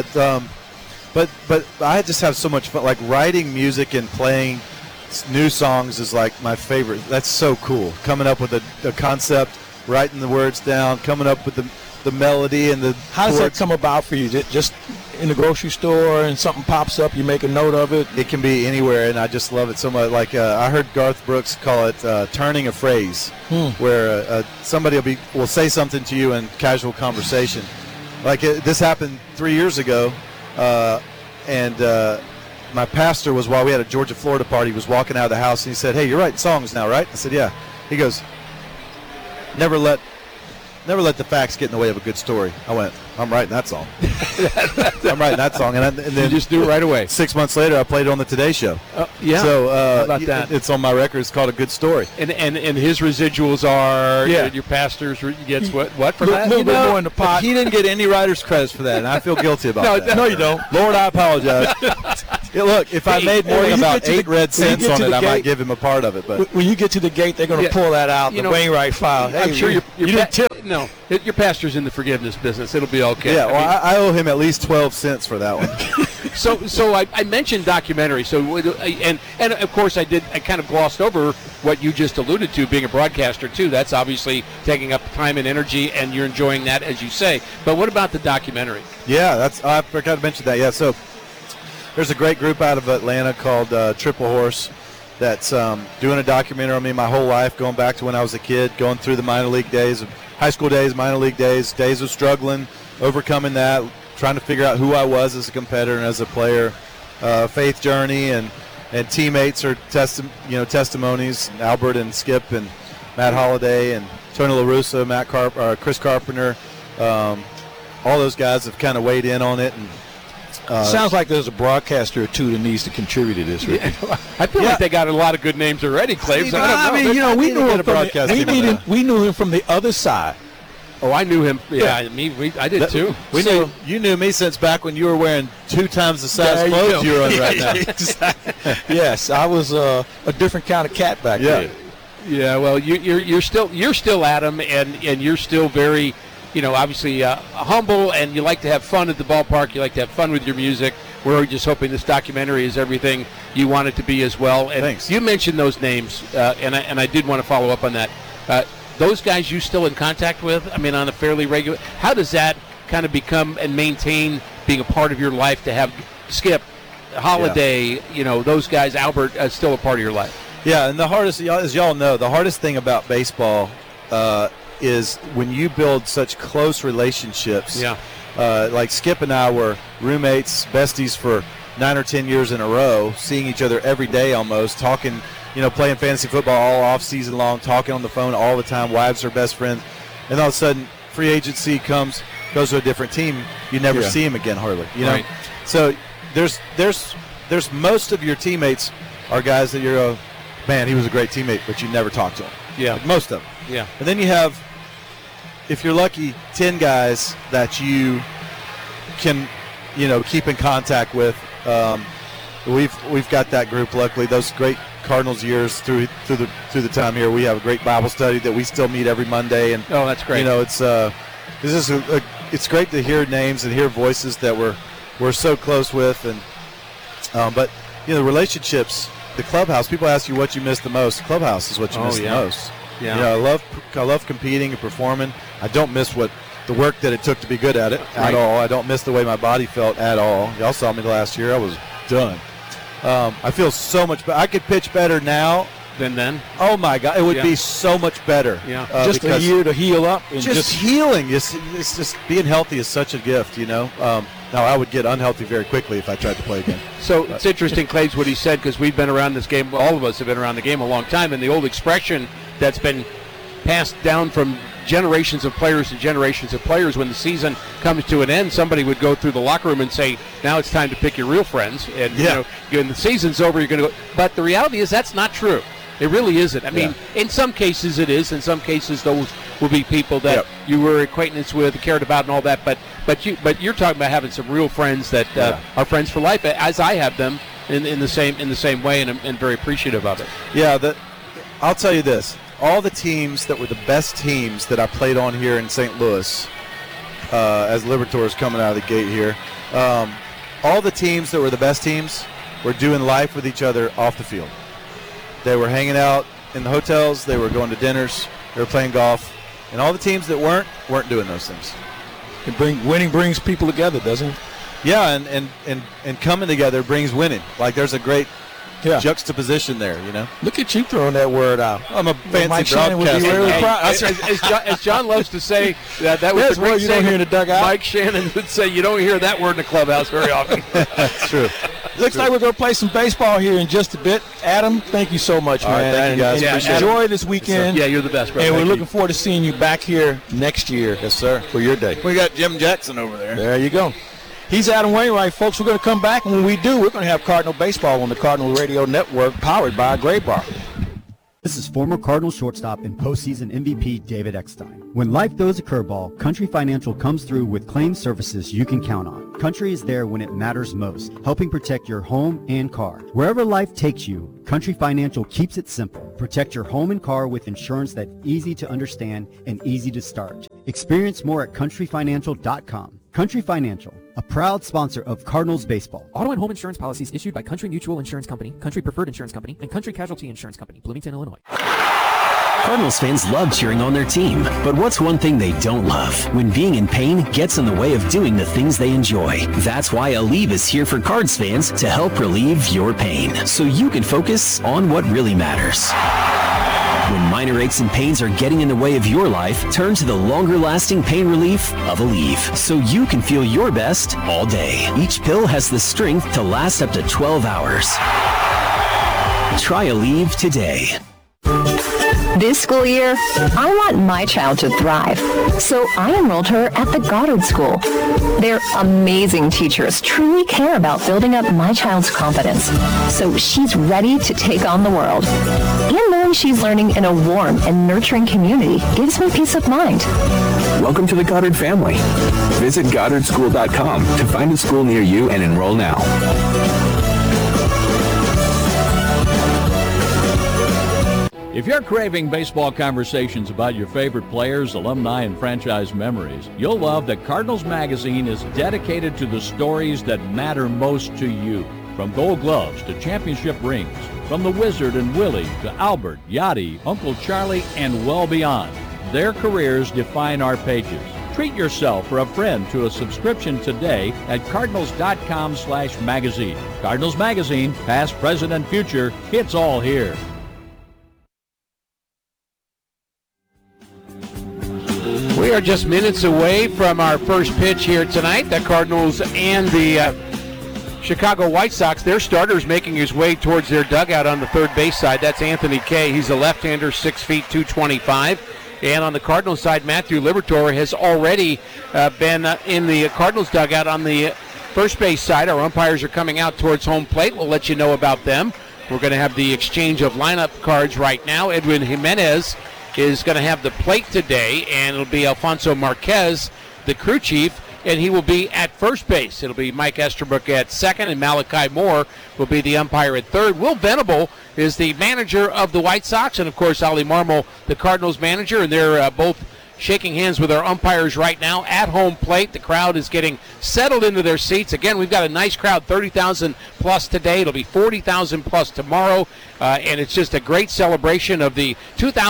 Speaker 17: But I just have so much fun. Writing music and playing new songs is my favorite. That's so cool. Coming up with a concept writing the words down, coming up with the melody and the
Speaker 18: How does that
Speaker 17: chords.
Speaker 18: come about for you? Just in the grocery store and something pops up, you make a note of it?
Speaker 17: It can be anywhere, and I just love it so much. Like I heard Garth Brooks call it turning a phrase, where somebody will say something to you in casual conversation. Like this happened 3 years ago, and my pastor was, while we had a Georgia Florida party, was walking out of the house, and he said, "Hey, you're writing songs now, right?" I said, "Yeah." He goes, Never let the facts get in the way of a good story. I went, I'm writing that song. I'm writing that song. And then
Speaker 16: you just do it right away.
Speaker 17: 6 months later, I played it on the Today Show.
Speaker 16: Yeah.
Speaker 17: So
Speaker 16: how about that?
Speaker 17: It's on my record. It's called A Good Story.
Speaker 16: And his residuals are your pastor's gets what for that?
Speaker 17: A little bit more in the pot. He didn't get any writer's credits for that, and I feel guilty about that.
Speaker 18: No, you don't.
Speaker 17: Lord, I apologize. Yeah, look, if I made more than about 8 red cents on it, I might give him a part of it. But
Speaker 18: when you get to the gate, they're going to pull that out, the Wainwright file.
Speaker 16: I'm sure
Speaker 18: you didn't tip.
Speaker 16: No, your pastor's in the forgiveness business. It'll be okay.
Speaker 17: Yeah, well, I owe him at least 12 cents for that one.
Speaker 16: So I mentioned documentary. So and of course I kind of glossed over what you just alluded to, being a broadcaster too. That's obviously taking up time and energy, and you're enjoying that, as you say. But what about the documentary?
Speaker 17: Yeah, I forgot to mention that. Yeah, so there's a great group out of Atlanta called Triple Horse that's doing a documentary on me my whole life, going back to when I was a kid, going through the minor league days, high school days, minor league days of struggling, overcoming that, trying to figure out who I was as a competitor and as a player, faith journey, and teammates are testimonies. Albert and Skip and Matt Holliday and Tony La Russa, Chris Carpenter, all those guys have kind of weighed in on it. And
Speaker 18: sounds like there's a broadcaster or two that needs to contribute to this. Ricky.
Speaker 16: I feel like they got a lot of good names already, Claves.
Speaker 18: We knew him from the other side.
Speaker 16: Oh, I knew him. Yeah, I did too.
Speaker 17: You knew me since back when you were wearing 2 times the size clothes you're on right now.
Speaker 18: Yes, I was a different kind of cat back then.
Speaker 16: Yeah, well, you're still Adam, and you're still very, obviously humble, and you like to have fun at the ballpark. You like to have fun with your music. We're just hoping this documentary is everything you want it to be as well. And
Speaker 17: thanks.
Speaker 16: You mentioned those names, and I did want to follow up on that. Those guys you still in contact with? I mean, on a fairly regular. How does that kind of become and maintain being a part of your life to have Skip, Holiday, those guys, Albert, still a part of your life?
Speaker 17: Yeah, and the hardest, as y'all know, the hardest thing about baseball is when you build such close relationships.
Speaker 16: Yeah.
Speaker 17: Like Skip and I were roommates, besties for 9 or 10 years in a row, seeing each other every day almost, talking, playing fantasy football all off season long, talking on the phone all the time. Wives are best friends. And all of a sudden, free agency goes to a different team. You never see him again hardly.
Speaker 16: Right.
Speaker 17: So there's most of your teammates are guys that you're man, he was a great teammate, but you never talk to him.
Speaker 16: Yeah.
Speaker 17: Like most of them.
Speaker 16: Yeah.
Speaker 17: And then you have, if you're lucky, 10 guys that you can, keep in contact with. We've got that group. Luckily, those great Cardinals years through the time here, we have a great Bible study that we still meet every Monday. And
Speaker 16: that's great.
Speaker 17: It's great to hear names and hear voices that we're so close with. And but relationships, the clubhouse. People ask you what you miss the most. Clubhouse is what you miss the most.
Speaker 16: Yeah.
Speaker 17: I love competing and performing. I don't miss the work that it took to be good at it at all. I don't miss the way my body felt at all. Y'all saw me last year. I was done. I feel so much better. I could pitch better now
Speaker 16: than then.
Speaker 17: Oh my God, it would be so much better.
Speaker 16: Yeah.
Speaker 18: Just a year to heal up. And
Speaker 17: just healing. It's just being healthy is such a gift, Now, I would get unhealthy very quickly if I tried to play again.
Speaker 16: So it's interesting, Claves, what he said, because we've been around this game. All of us have been around the game a long time, and the old expression that's been passed down from generations of players to generations of players, when the season comes to an end, somebody would go through the locker room and say, now it's time to pick your real friends. And, when the season's over, you're going to go. But the reality is that's not true. It really isn't. I mean, in some cases it is. In some cases, those will be people that you were acquaintance with, cared about, and all that. But you're talking about having some real friends that are friends for life, as I have them in the same way, and I'm very appreciative of it.
Speaker 17: Yeah, I'll tell you this: all the teams that were the best teams that I played on here in St. Louis, as Liberators coming out of the gate here, all the teams that were the best teams were doing life with each other off the field. They were hanging out in the hotels. They were going to dinners. They were playing golf. And they were And all the teams that weren't doing those things.
Speaker 18: Winning brings people together, doesn't it?
Speaker 17: Yeah, and coming together brings winning. Like there's a great juxtaposition there, you know.
Speaker 18: Look at you throwing that word out.
Speaker 17: I'm a fancy
Speaker 18: Mike Shannon would be
Speaker 17: broadcaster.
Speaker 18: really proud.
Speaker 16: As John loves to say, that was
Speaker 18: That's
Speaker 16: the great
Speaker 18: word you don't
Speaker 16: saying.
Speaker 18: hear in the dugout.
Speaker 16: Mike Shannon would say, you don't hear that word in the clubhouse very often.
Speaker 17: That's true.
Speaker 18: Looks like we're going to play some baseball here in just a bit. Adam, thank you so much,
Speaker 17: All right,
Speaker 18: man.
Speaker 17: thank you, guys.
Speaker 18: And
Speaker 17: Appreciate
Speaker 18: enjoy
Speaker 17: it.
Speaker 18: this weekend.
Speaker 16: Yeah, you're the best, bro.
Speaker 18: And we're
Speaker 16: Thank
Speaker 18: looking
Speaker 16: you.
Speaker 18: forward to seeing you back here next year.
Speaker 17: Yes, sir.
Speaker 18: For your day.
Speaker 17: We got Jim Jackson over there.
Speaker 18: There you go. He's Adam Wainwright, folks. We're going to come back, and when we do, we're going to have Cardinal Baseball on the Cardinal Radio Network, powered by Gray Bar.
Speaker 3: This is former Cardinal shortstop and postseason MVP David Eckstein. When life throws a curveball, Country Financial comes through with claim services you can count on. Country is there when it matters most, helping protect your home and car. Wherever life takes you, Country Financial keeps it simple. Protect your home and car with insurance that's easy to understand and easy to start. Experience more at countryfinancial.com. Country Financial, a proud sponsor of Cardinals baseball.
Speaker 4: Auto and home insurance policies issued by Country Mutual Insurance Company, Country Preferred Insurance Company, and Country Casualty Insurance Company, Bloomington, Illinois.
Speaker 23: Cardinals fans love cheering on their team, but what's one thing they don't love? When being in pain gets in the way of doing the things they enjoy. That's why Aleve is here for Cards fans to help relieve your pain, so you can focus on what really matters. When minor aches and pains are getting in the way of your life, turn to the longer-lasting pain relief of Aleve, so you can feel your best all day. Each pill has the strength to last up to 12 hours. Try Aleve today.
Speaker 24: This school year, I want my child to thrive, so I enrolled her at the Goddard School. Their amazing teachers truly care about building up my child's confidence, so she's ready to take on the world. And knowing she's learning in a warm and nurturing community gives me peace of mind.
Speaker 25: Welcome to the Goddard family. Visit GoddardSchool.com to find a school near you and enroll now.
Speaker 2: If you're craving baseball conversations about your favorite players, alumni, and franchise memories, you'll love that Cardinals Magazine is dedicated to the stories that matter most to you. From Gold Gloves to championship rings, from the Wizard and Willie to Albert, Yachty, Uncle Charlie, and well beyond. Their careers define our pages. Treat yourself or a friend to a subscription today at cardinals.com/magazine. Cardinals Magazine, past, present, and future, it's all here.
Speaker 16: We are just minutes away from our first pitch here tonight. The Cardinals and the Chicago White Sox, their starter's making his way towards their dugout on the third base side. That's Anthony Kay. He's a left-hander, 6 feet, 225. And on the Cardinals side, Matthew Liberatore has already been in the Cardinals dugout on the first base side. Our umpires are coming out towards home plate. We'll let you know about them. We're going to have the exchange of lineup cards right now. Edwin Jimenez is going to have the plate today, and it'll be Alfonso Marquez, the crew chief, and he will be at first base. It'll be Mike Estabrook at second, and Malachi Moore will be the umpire at third. Will Venable is the manager of the White Sox, and, of course, Ali Marmol, the Cardinals manager, and they're both shaking hands with our umpires right now at home plate. The crowd is getting settled into their seats. Again, we've got a nice crowd, 30,000 plus today. It'll be 40,000 plus tomorrow, and it's just a great celebration of the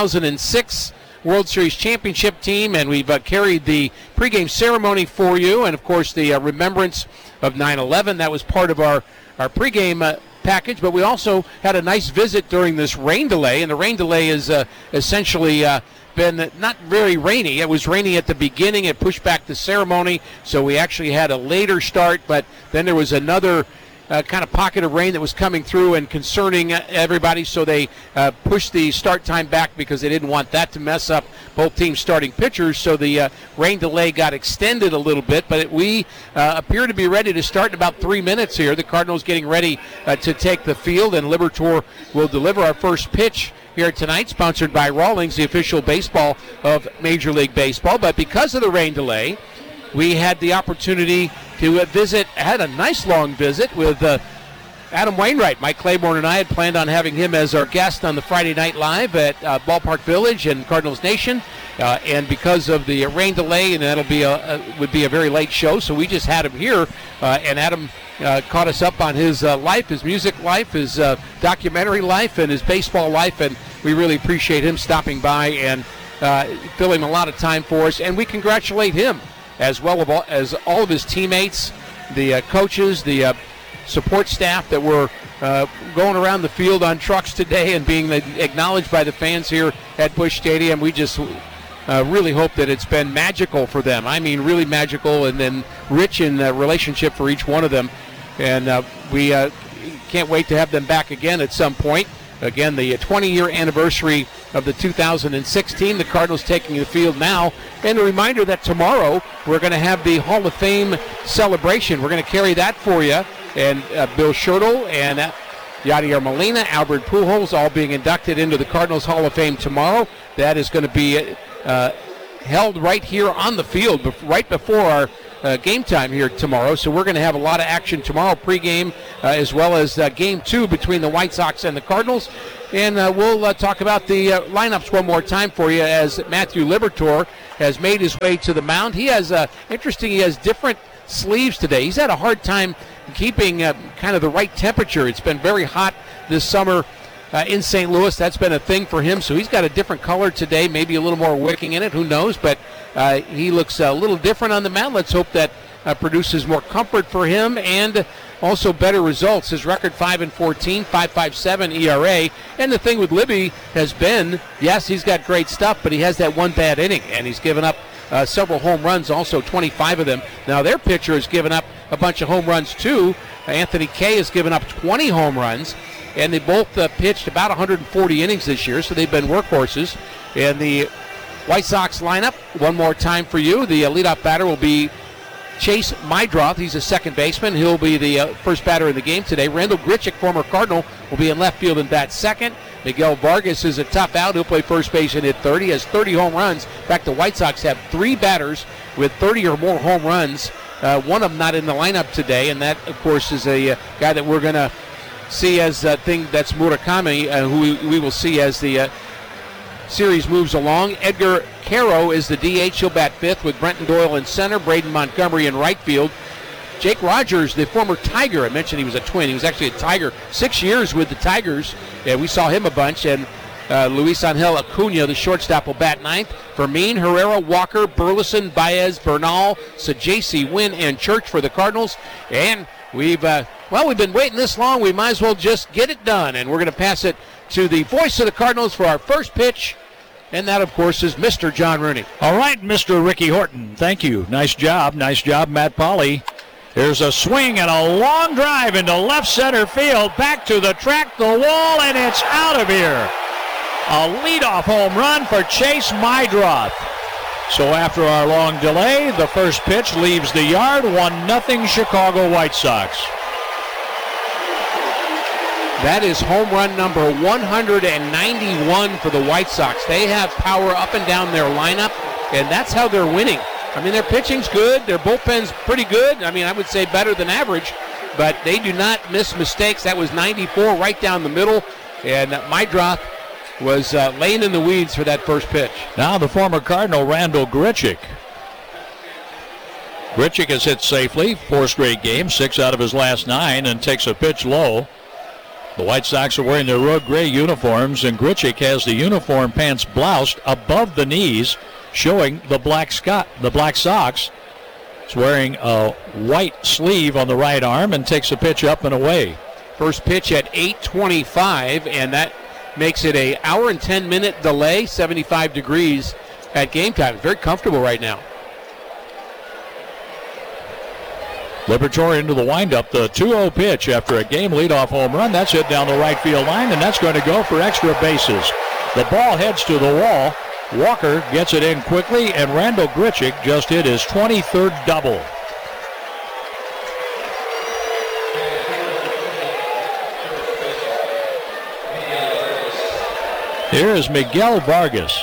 Speaker 16: 2006 World Series championship team, and we've carried the pregame ceremony for you, and, of course, the remembrance of 9/11. That was part of our pregame package, but we also had a nice visit during this rain delay, and the rain delay is essentially been not very rainy. It was rainy at the beginning. It pushed back the ceremony, so we actually had a later start, but then there was another kind of pocket of rain that was coming through and concerning everybody, so they pushed the start time back because they didn't want that to mess up both teams' starting pitchers, so the rain delay got extended a little bit, but we appear to be ready to start in about 3 minutes here. The Cardinals getting ready to take the field, and Liberatore will deliver our first pitch here tonight, sponsored by Rawlings, the official baseball of Major League Baseball. But because of the rain delay, we had the opportunity to had a nice long visit with Adam Wainwright. Mike Claiborne and I had planned on having him as our guest on the Friday Night Live at Ballpark Village and Cardinals Nation, and because of the rain delay, and that'll be would be a very late show, so we just had him here, and Adam caught us up on his life, his music life, his documentary life, and his baseball life, and we really appreciate him stopping by and filling a lot of time for us, and we congratulate him as well as all of his teammates, the coaches, the support staff that were going around the field on trucks today and being acknowledged by the fans here at Busch Stadium. We just really hope that it's been magical for them. I mean, really magical, and then rich in relationship for each one of them. And we can't wait to have them back again at some point. Again, the 20-year anniversary of the 2016. The Cardinals taking the field now. And a reminder that tomorrow we're going to have the Hall of Fame celebration. We're going to carry that for you. And Bill Schertl and Yadier Molina, Albert Pujols, all being inducted into the Cardinals Hall of Fame tomorrow. That is going to be held right here on the field, right before our game time here tomorrow. So we're going to have a lot of action tomorrow, pregame, as well as Game 2 between the White Sox and the Cardinals. And we'll talk about the lineups one more time for you as Matthew Liberatore has made his way to the mound. He has, he has different sleeves today. He's had a hard time keeping kind of the right temperature. It's been very hot this summer in St. Louis. That's been a thing for him. So he's got a different color today, maybe a little more wicking in it. Who knows? But he looks a little different on the mound. Let's hope that produces more comfort for him and also better results. His record 5-14, 5.57 ERA. And the thing with Libby has been, yes, he's got great stuff, but he has that one bad inning, and he's given up several home runs, also 25 of them. Now their pitcher has given up a bunch of home runs too. Anthony Kay has given up 20 home runs, and they both pitched about 140 innings this year, so they've been workhorses. And the White Sox lineup, one more time for you. The leadoff batter will be Chase Meidroth. He's a second baseman. He'll be the first batter in the game today. Randall Grichuk, former Cardinal, will be in left field and bat second. Miguel Vargas is a tough out. He'll play first base and hit 30. He has 30 home runs. In fact, the White Sox have 3 batters with 30 or more home runs. One of them not in the lineup today, and that, of course, is a guy that we're going to see as a thing. That's Murakami, who we will see as the series moves along. Edgar Caro is the DH. He'll bat fifth with Brenton Doyle in center, Braden Montgomery in right field. Jake Rogers, the former Tiger, I mentioned he was a Twin. He was actually a Tiger 6 years with the Tigers. We saw him a bunch. And Luis Angel Acuna, the shortstop, will bat ninth. Fermin, Herrera, Walker, Burleson, Baez, Bernal, Sajaci, Wynn, and Church for the Cardinals. And we've been waiting this long. We might as well just get it done. And we're going to pass it to the voice of the Cardinals for our first pitch. And that, of course, is Mr. John Rooney.
Speaker 2: All right, Mr. Ricky Horton. Thank you. Nice job, Matt Pauley. There's a swing and a long drive into left center field. Back to the track, the wall, and it's out of here. A leadoff home run for Chase Meidroth. So after our long delay, the first pitch leaves the yard. 1-0 Chicago White Sox.
Speaker 16: That is home run number 191 for the White Sox. They have power up and down their lineup, and that's how they're winning. I mean, their pitching's good. Their bullpen's pretty good. I mean, I would say better than average, but they do not miss mistakes. That was 94 right down the middle, and Meidroth was laying in the weeds for that first pitch.
Speaker 2: Now the former Cardinal, Randall Grichuk. Grichuk has hit safely, 4 straight games, 6 out of his last 9, and takes a pitch low. The White Sox are wearing their road gray uniforms, and Grichuk has the uniform pants bloused above the knees, showing the black socks. He's wearing a white sleeve on the right arm and takes a pitch up and away.
Speaker 16: First pitch at 8:25, and that makes it an hour and 10-minute delay, 75 degrees at game time. Very comfortable right now.
Speaker 2: Liberatore into the windup, the 2-0 pitch after a game leadoff home run. That's hit down the right field line, and that's going to go for extra bases. The ball heads to the wall. Walker gets it in quickly, and Randall Grichuk just hit his 23rd double. Here is Miguel Vargas.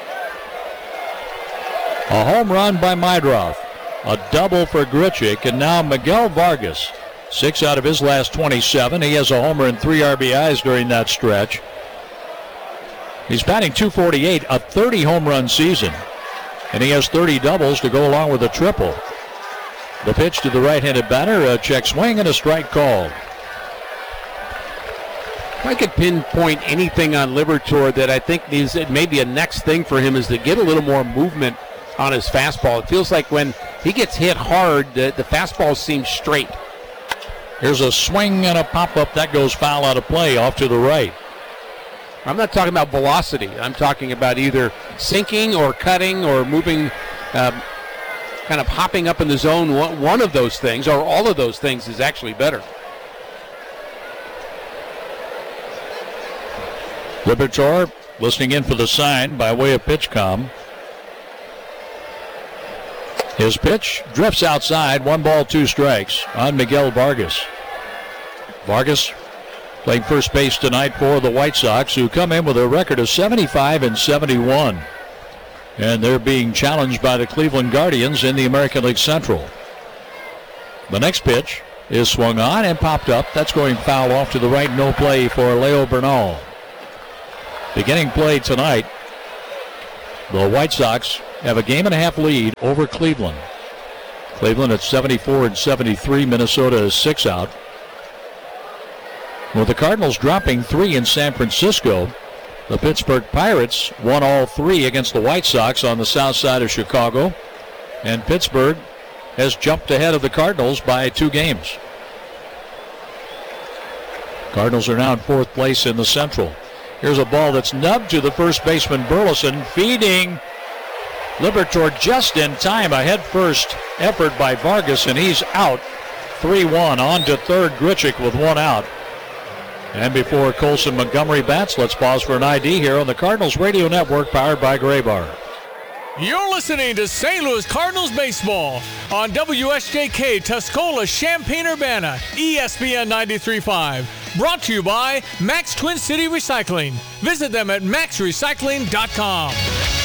Speaker 2: A home run by Meidroth. A double for Grichuk, and now Miguel Vargas. 6 out of his last 27. He has a homer and 3 RBIs during that stretch. He's batting .248, a 30 home run season. And he has 30 doubles to go along with a triple. The pitch to the right-handed batter, a check swing and a strike called.
Speaker 16: If I could pinpoint anything on Liberatore that I think is maybe a next thing for him is to get a little more movement on his fastball. It feels like when he gets hit hard, the fastball seems straight.
Speaker 2: Here's a swing and a pop-up. That goes foul out of play off to the right.
Speaker 16: I'm not talking about velocity. I'm talking about either sinking or cutting or moving, kind of hopping up in the zone. One of those things, or all of those things, is actually better.
Speaker 2: Liberatore listening in for the sign by way of pitch comm. His pitch drifts outside. 1 ball, 2 strikes on Miguel Vargas. Vargas playing first base tonight for the White Sox, who come in with a record of 75-71. And they're being challenged by the Cleveland Guardians in the American League Central. The next pitch is swung on and popped up. That's going foul off to the right. No play for Leo Bernal. Beginning play tonight, the White Sox have a 1.5 game lead over Cleveland. Cleveland at 74-73. Minnesota is 6 out. With the Cardinals dropping 3 in San Francisco, the Pittsburgh Pirates won all 3 against the White Sox on the south side of Chicago. And Pittsburgh has jumped ahead of the Cardinals by 2 games. Cardinals are now in 4th place in the Central. Here's a ball that's nubbed to the first baseman, Burleson, feeding Liberatore just in time. A head-first effort by Vargas, and he's out. 3-1 on to third. Grichuk with 1 out. And before Colson Montgomery bats, let's pause for an ID here on the Cardinals Radio Network, powered by Graybar.
Speaker 5: You're listening to St. Louis Cardinals baseball on WSJK Tuscola, Champaign-Urbana, ESPN 93.5. Brought to you by Max Twin City Recycling. Visit them at maxrecycling.com.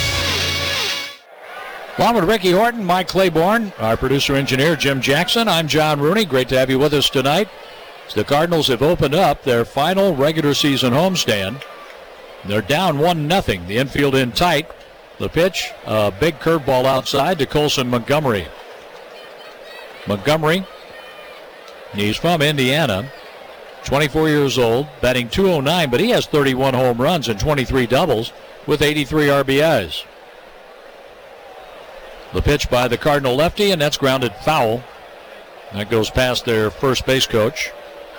Speaker 2: Along with Ricky Horton, Mike Claiborne, our producer-engineer Jim Jackson, I'm John Rooney. Great to have you with us tonight. The Cardinals have opened up their final regular season homestand. They're down 1-0. The infield in tight. The pitch, a big curveball outside to Colson Montgomery. Montgomery, he's from Indiana, 24 years old, batting .209, but he has 31 home runs and 23 doubles with 83 RBIs. The pitch by the Cardinal lefty, and that's grounded foul. That goes past their first base coach.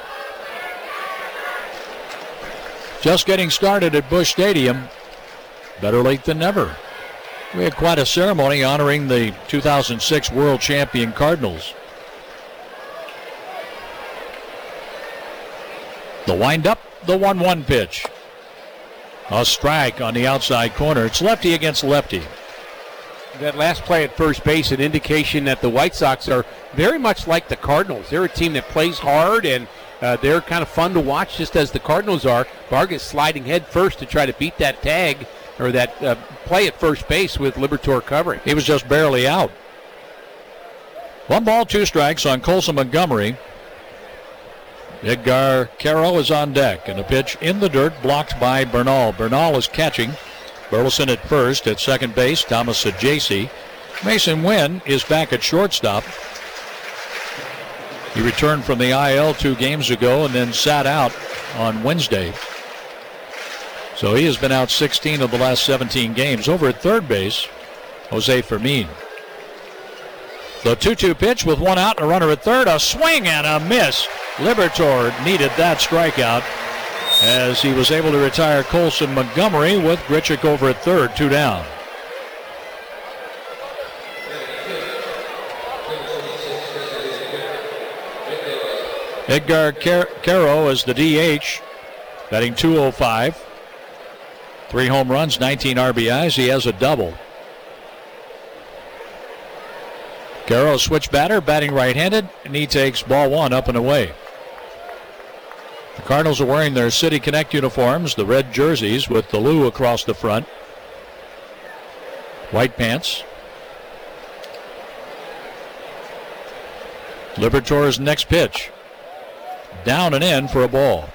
Speaker 2: Just getting started at Busch Stadium. Better late than never. We had quite a ceremony honoring the 2006 World Champion Cardinals. The windup, the 1-1 pitch. A strike on the outside corner. It's lefty against lefty.
Speaker 16: That last play at first base, an indication that the White Sox are very much like the Cardinals. They're a team that plays hard, and they're kind of fun to watch, just as the Cardinals are. Vargas sliding head first to try to beat that tag, or that play at first base with Liberatore covering.
Speaker 2: He was just barely out. 1 ball, 2 strikes on Colson Montgomery. Edgar Caro is on deck, and a pitch in the dirt blocked by Bernal. Bernal is catching. Burleson at first. At second base, Thomas Saggese. Mason Wynn is back at shortstop. He returned from the IL 2 games ago and then sat out on Wednesday. So he has been out 16 of the last 17 games. Over at third base, Jose Fermin. The 2-2 pitch with 1 out and a runner at third. A swing and a miss. Liberatore needed that strikeout as he was able to retire Colson Montgomery with Grichuk over at third, 2 down. Edgar Caro is the DH, batting .205. 3 home runs, 19 RBIs. He has a double. Caro, switch batter, batting right-handed, and he takes ball 1 up and away. The Cardinals are wearing their City Connect uniforms, the red jerseys with the Lou across the front. White pants. Liberatore's next pitch. Down and in for a ball.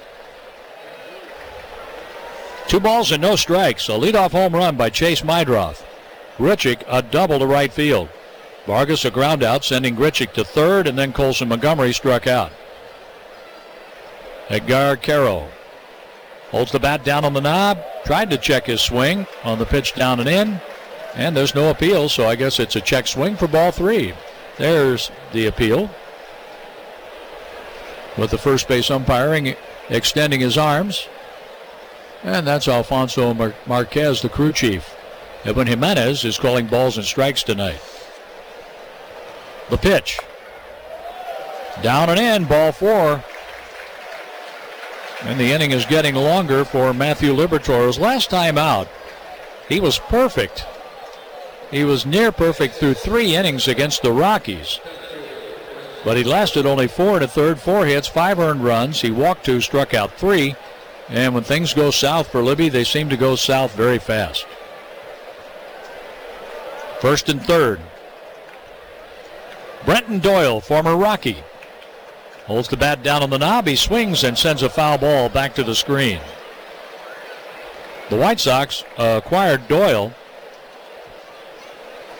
Speaker 2: 2 balls and no strikes. A leadoff home run by Chase Meidroth. Grichuk a double to right field. Vargas a ground out, sending Grichuk to third, and then Colson Montgomery struck out. Edgar Caro Holds the bat down on the knob. Tried to check his swing on the pitch down and in. And there's no appeal, so I guess it's a check swing for ball 3. There's the appeal. With the first base umpiring extending his arms. And that's Alfonso Marquez, the crew chief. Edwin Jimenez is calling balls and strikes tonight. The pitch. Down and in, ball 4. And the inning is getting longer for Matthew Liberatore. His last time out, he was perfect. He was near perfect through 3 innings against the Rockies. But he lasted only 4 1/3, 4 hits, 5 earned runs. He walked 2, struck out 3. And when things go south for Libby, they seem to go south very fast. 1st and 3rd. Brenton Doyle, former Rocky. Holds the bat down on the knob. He swings and sends a foul ball back to the screen. The White Sox acquired Doyle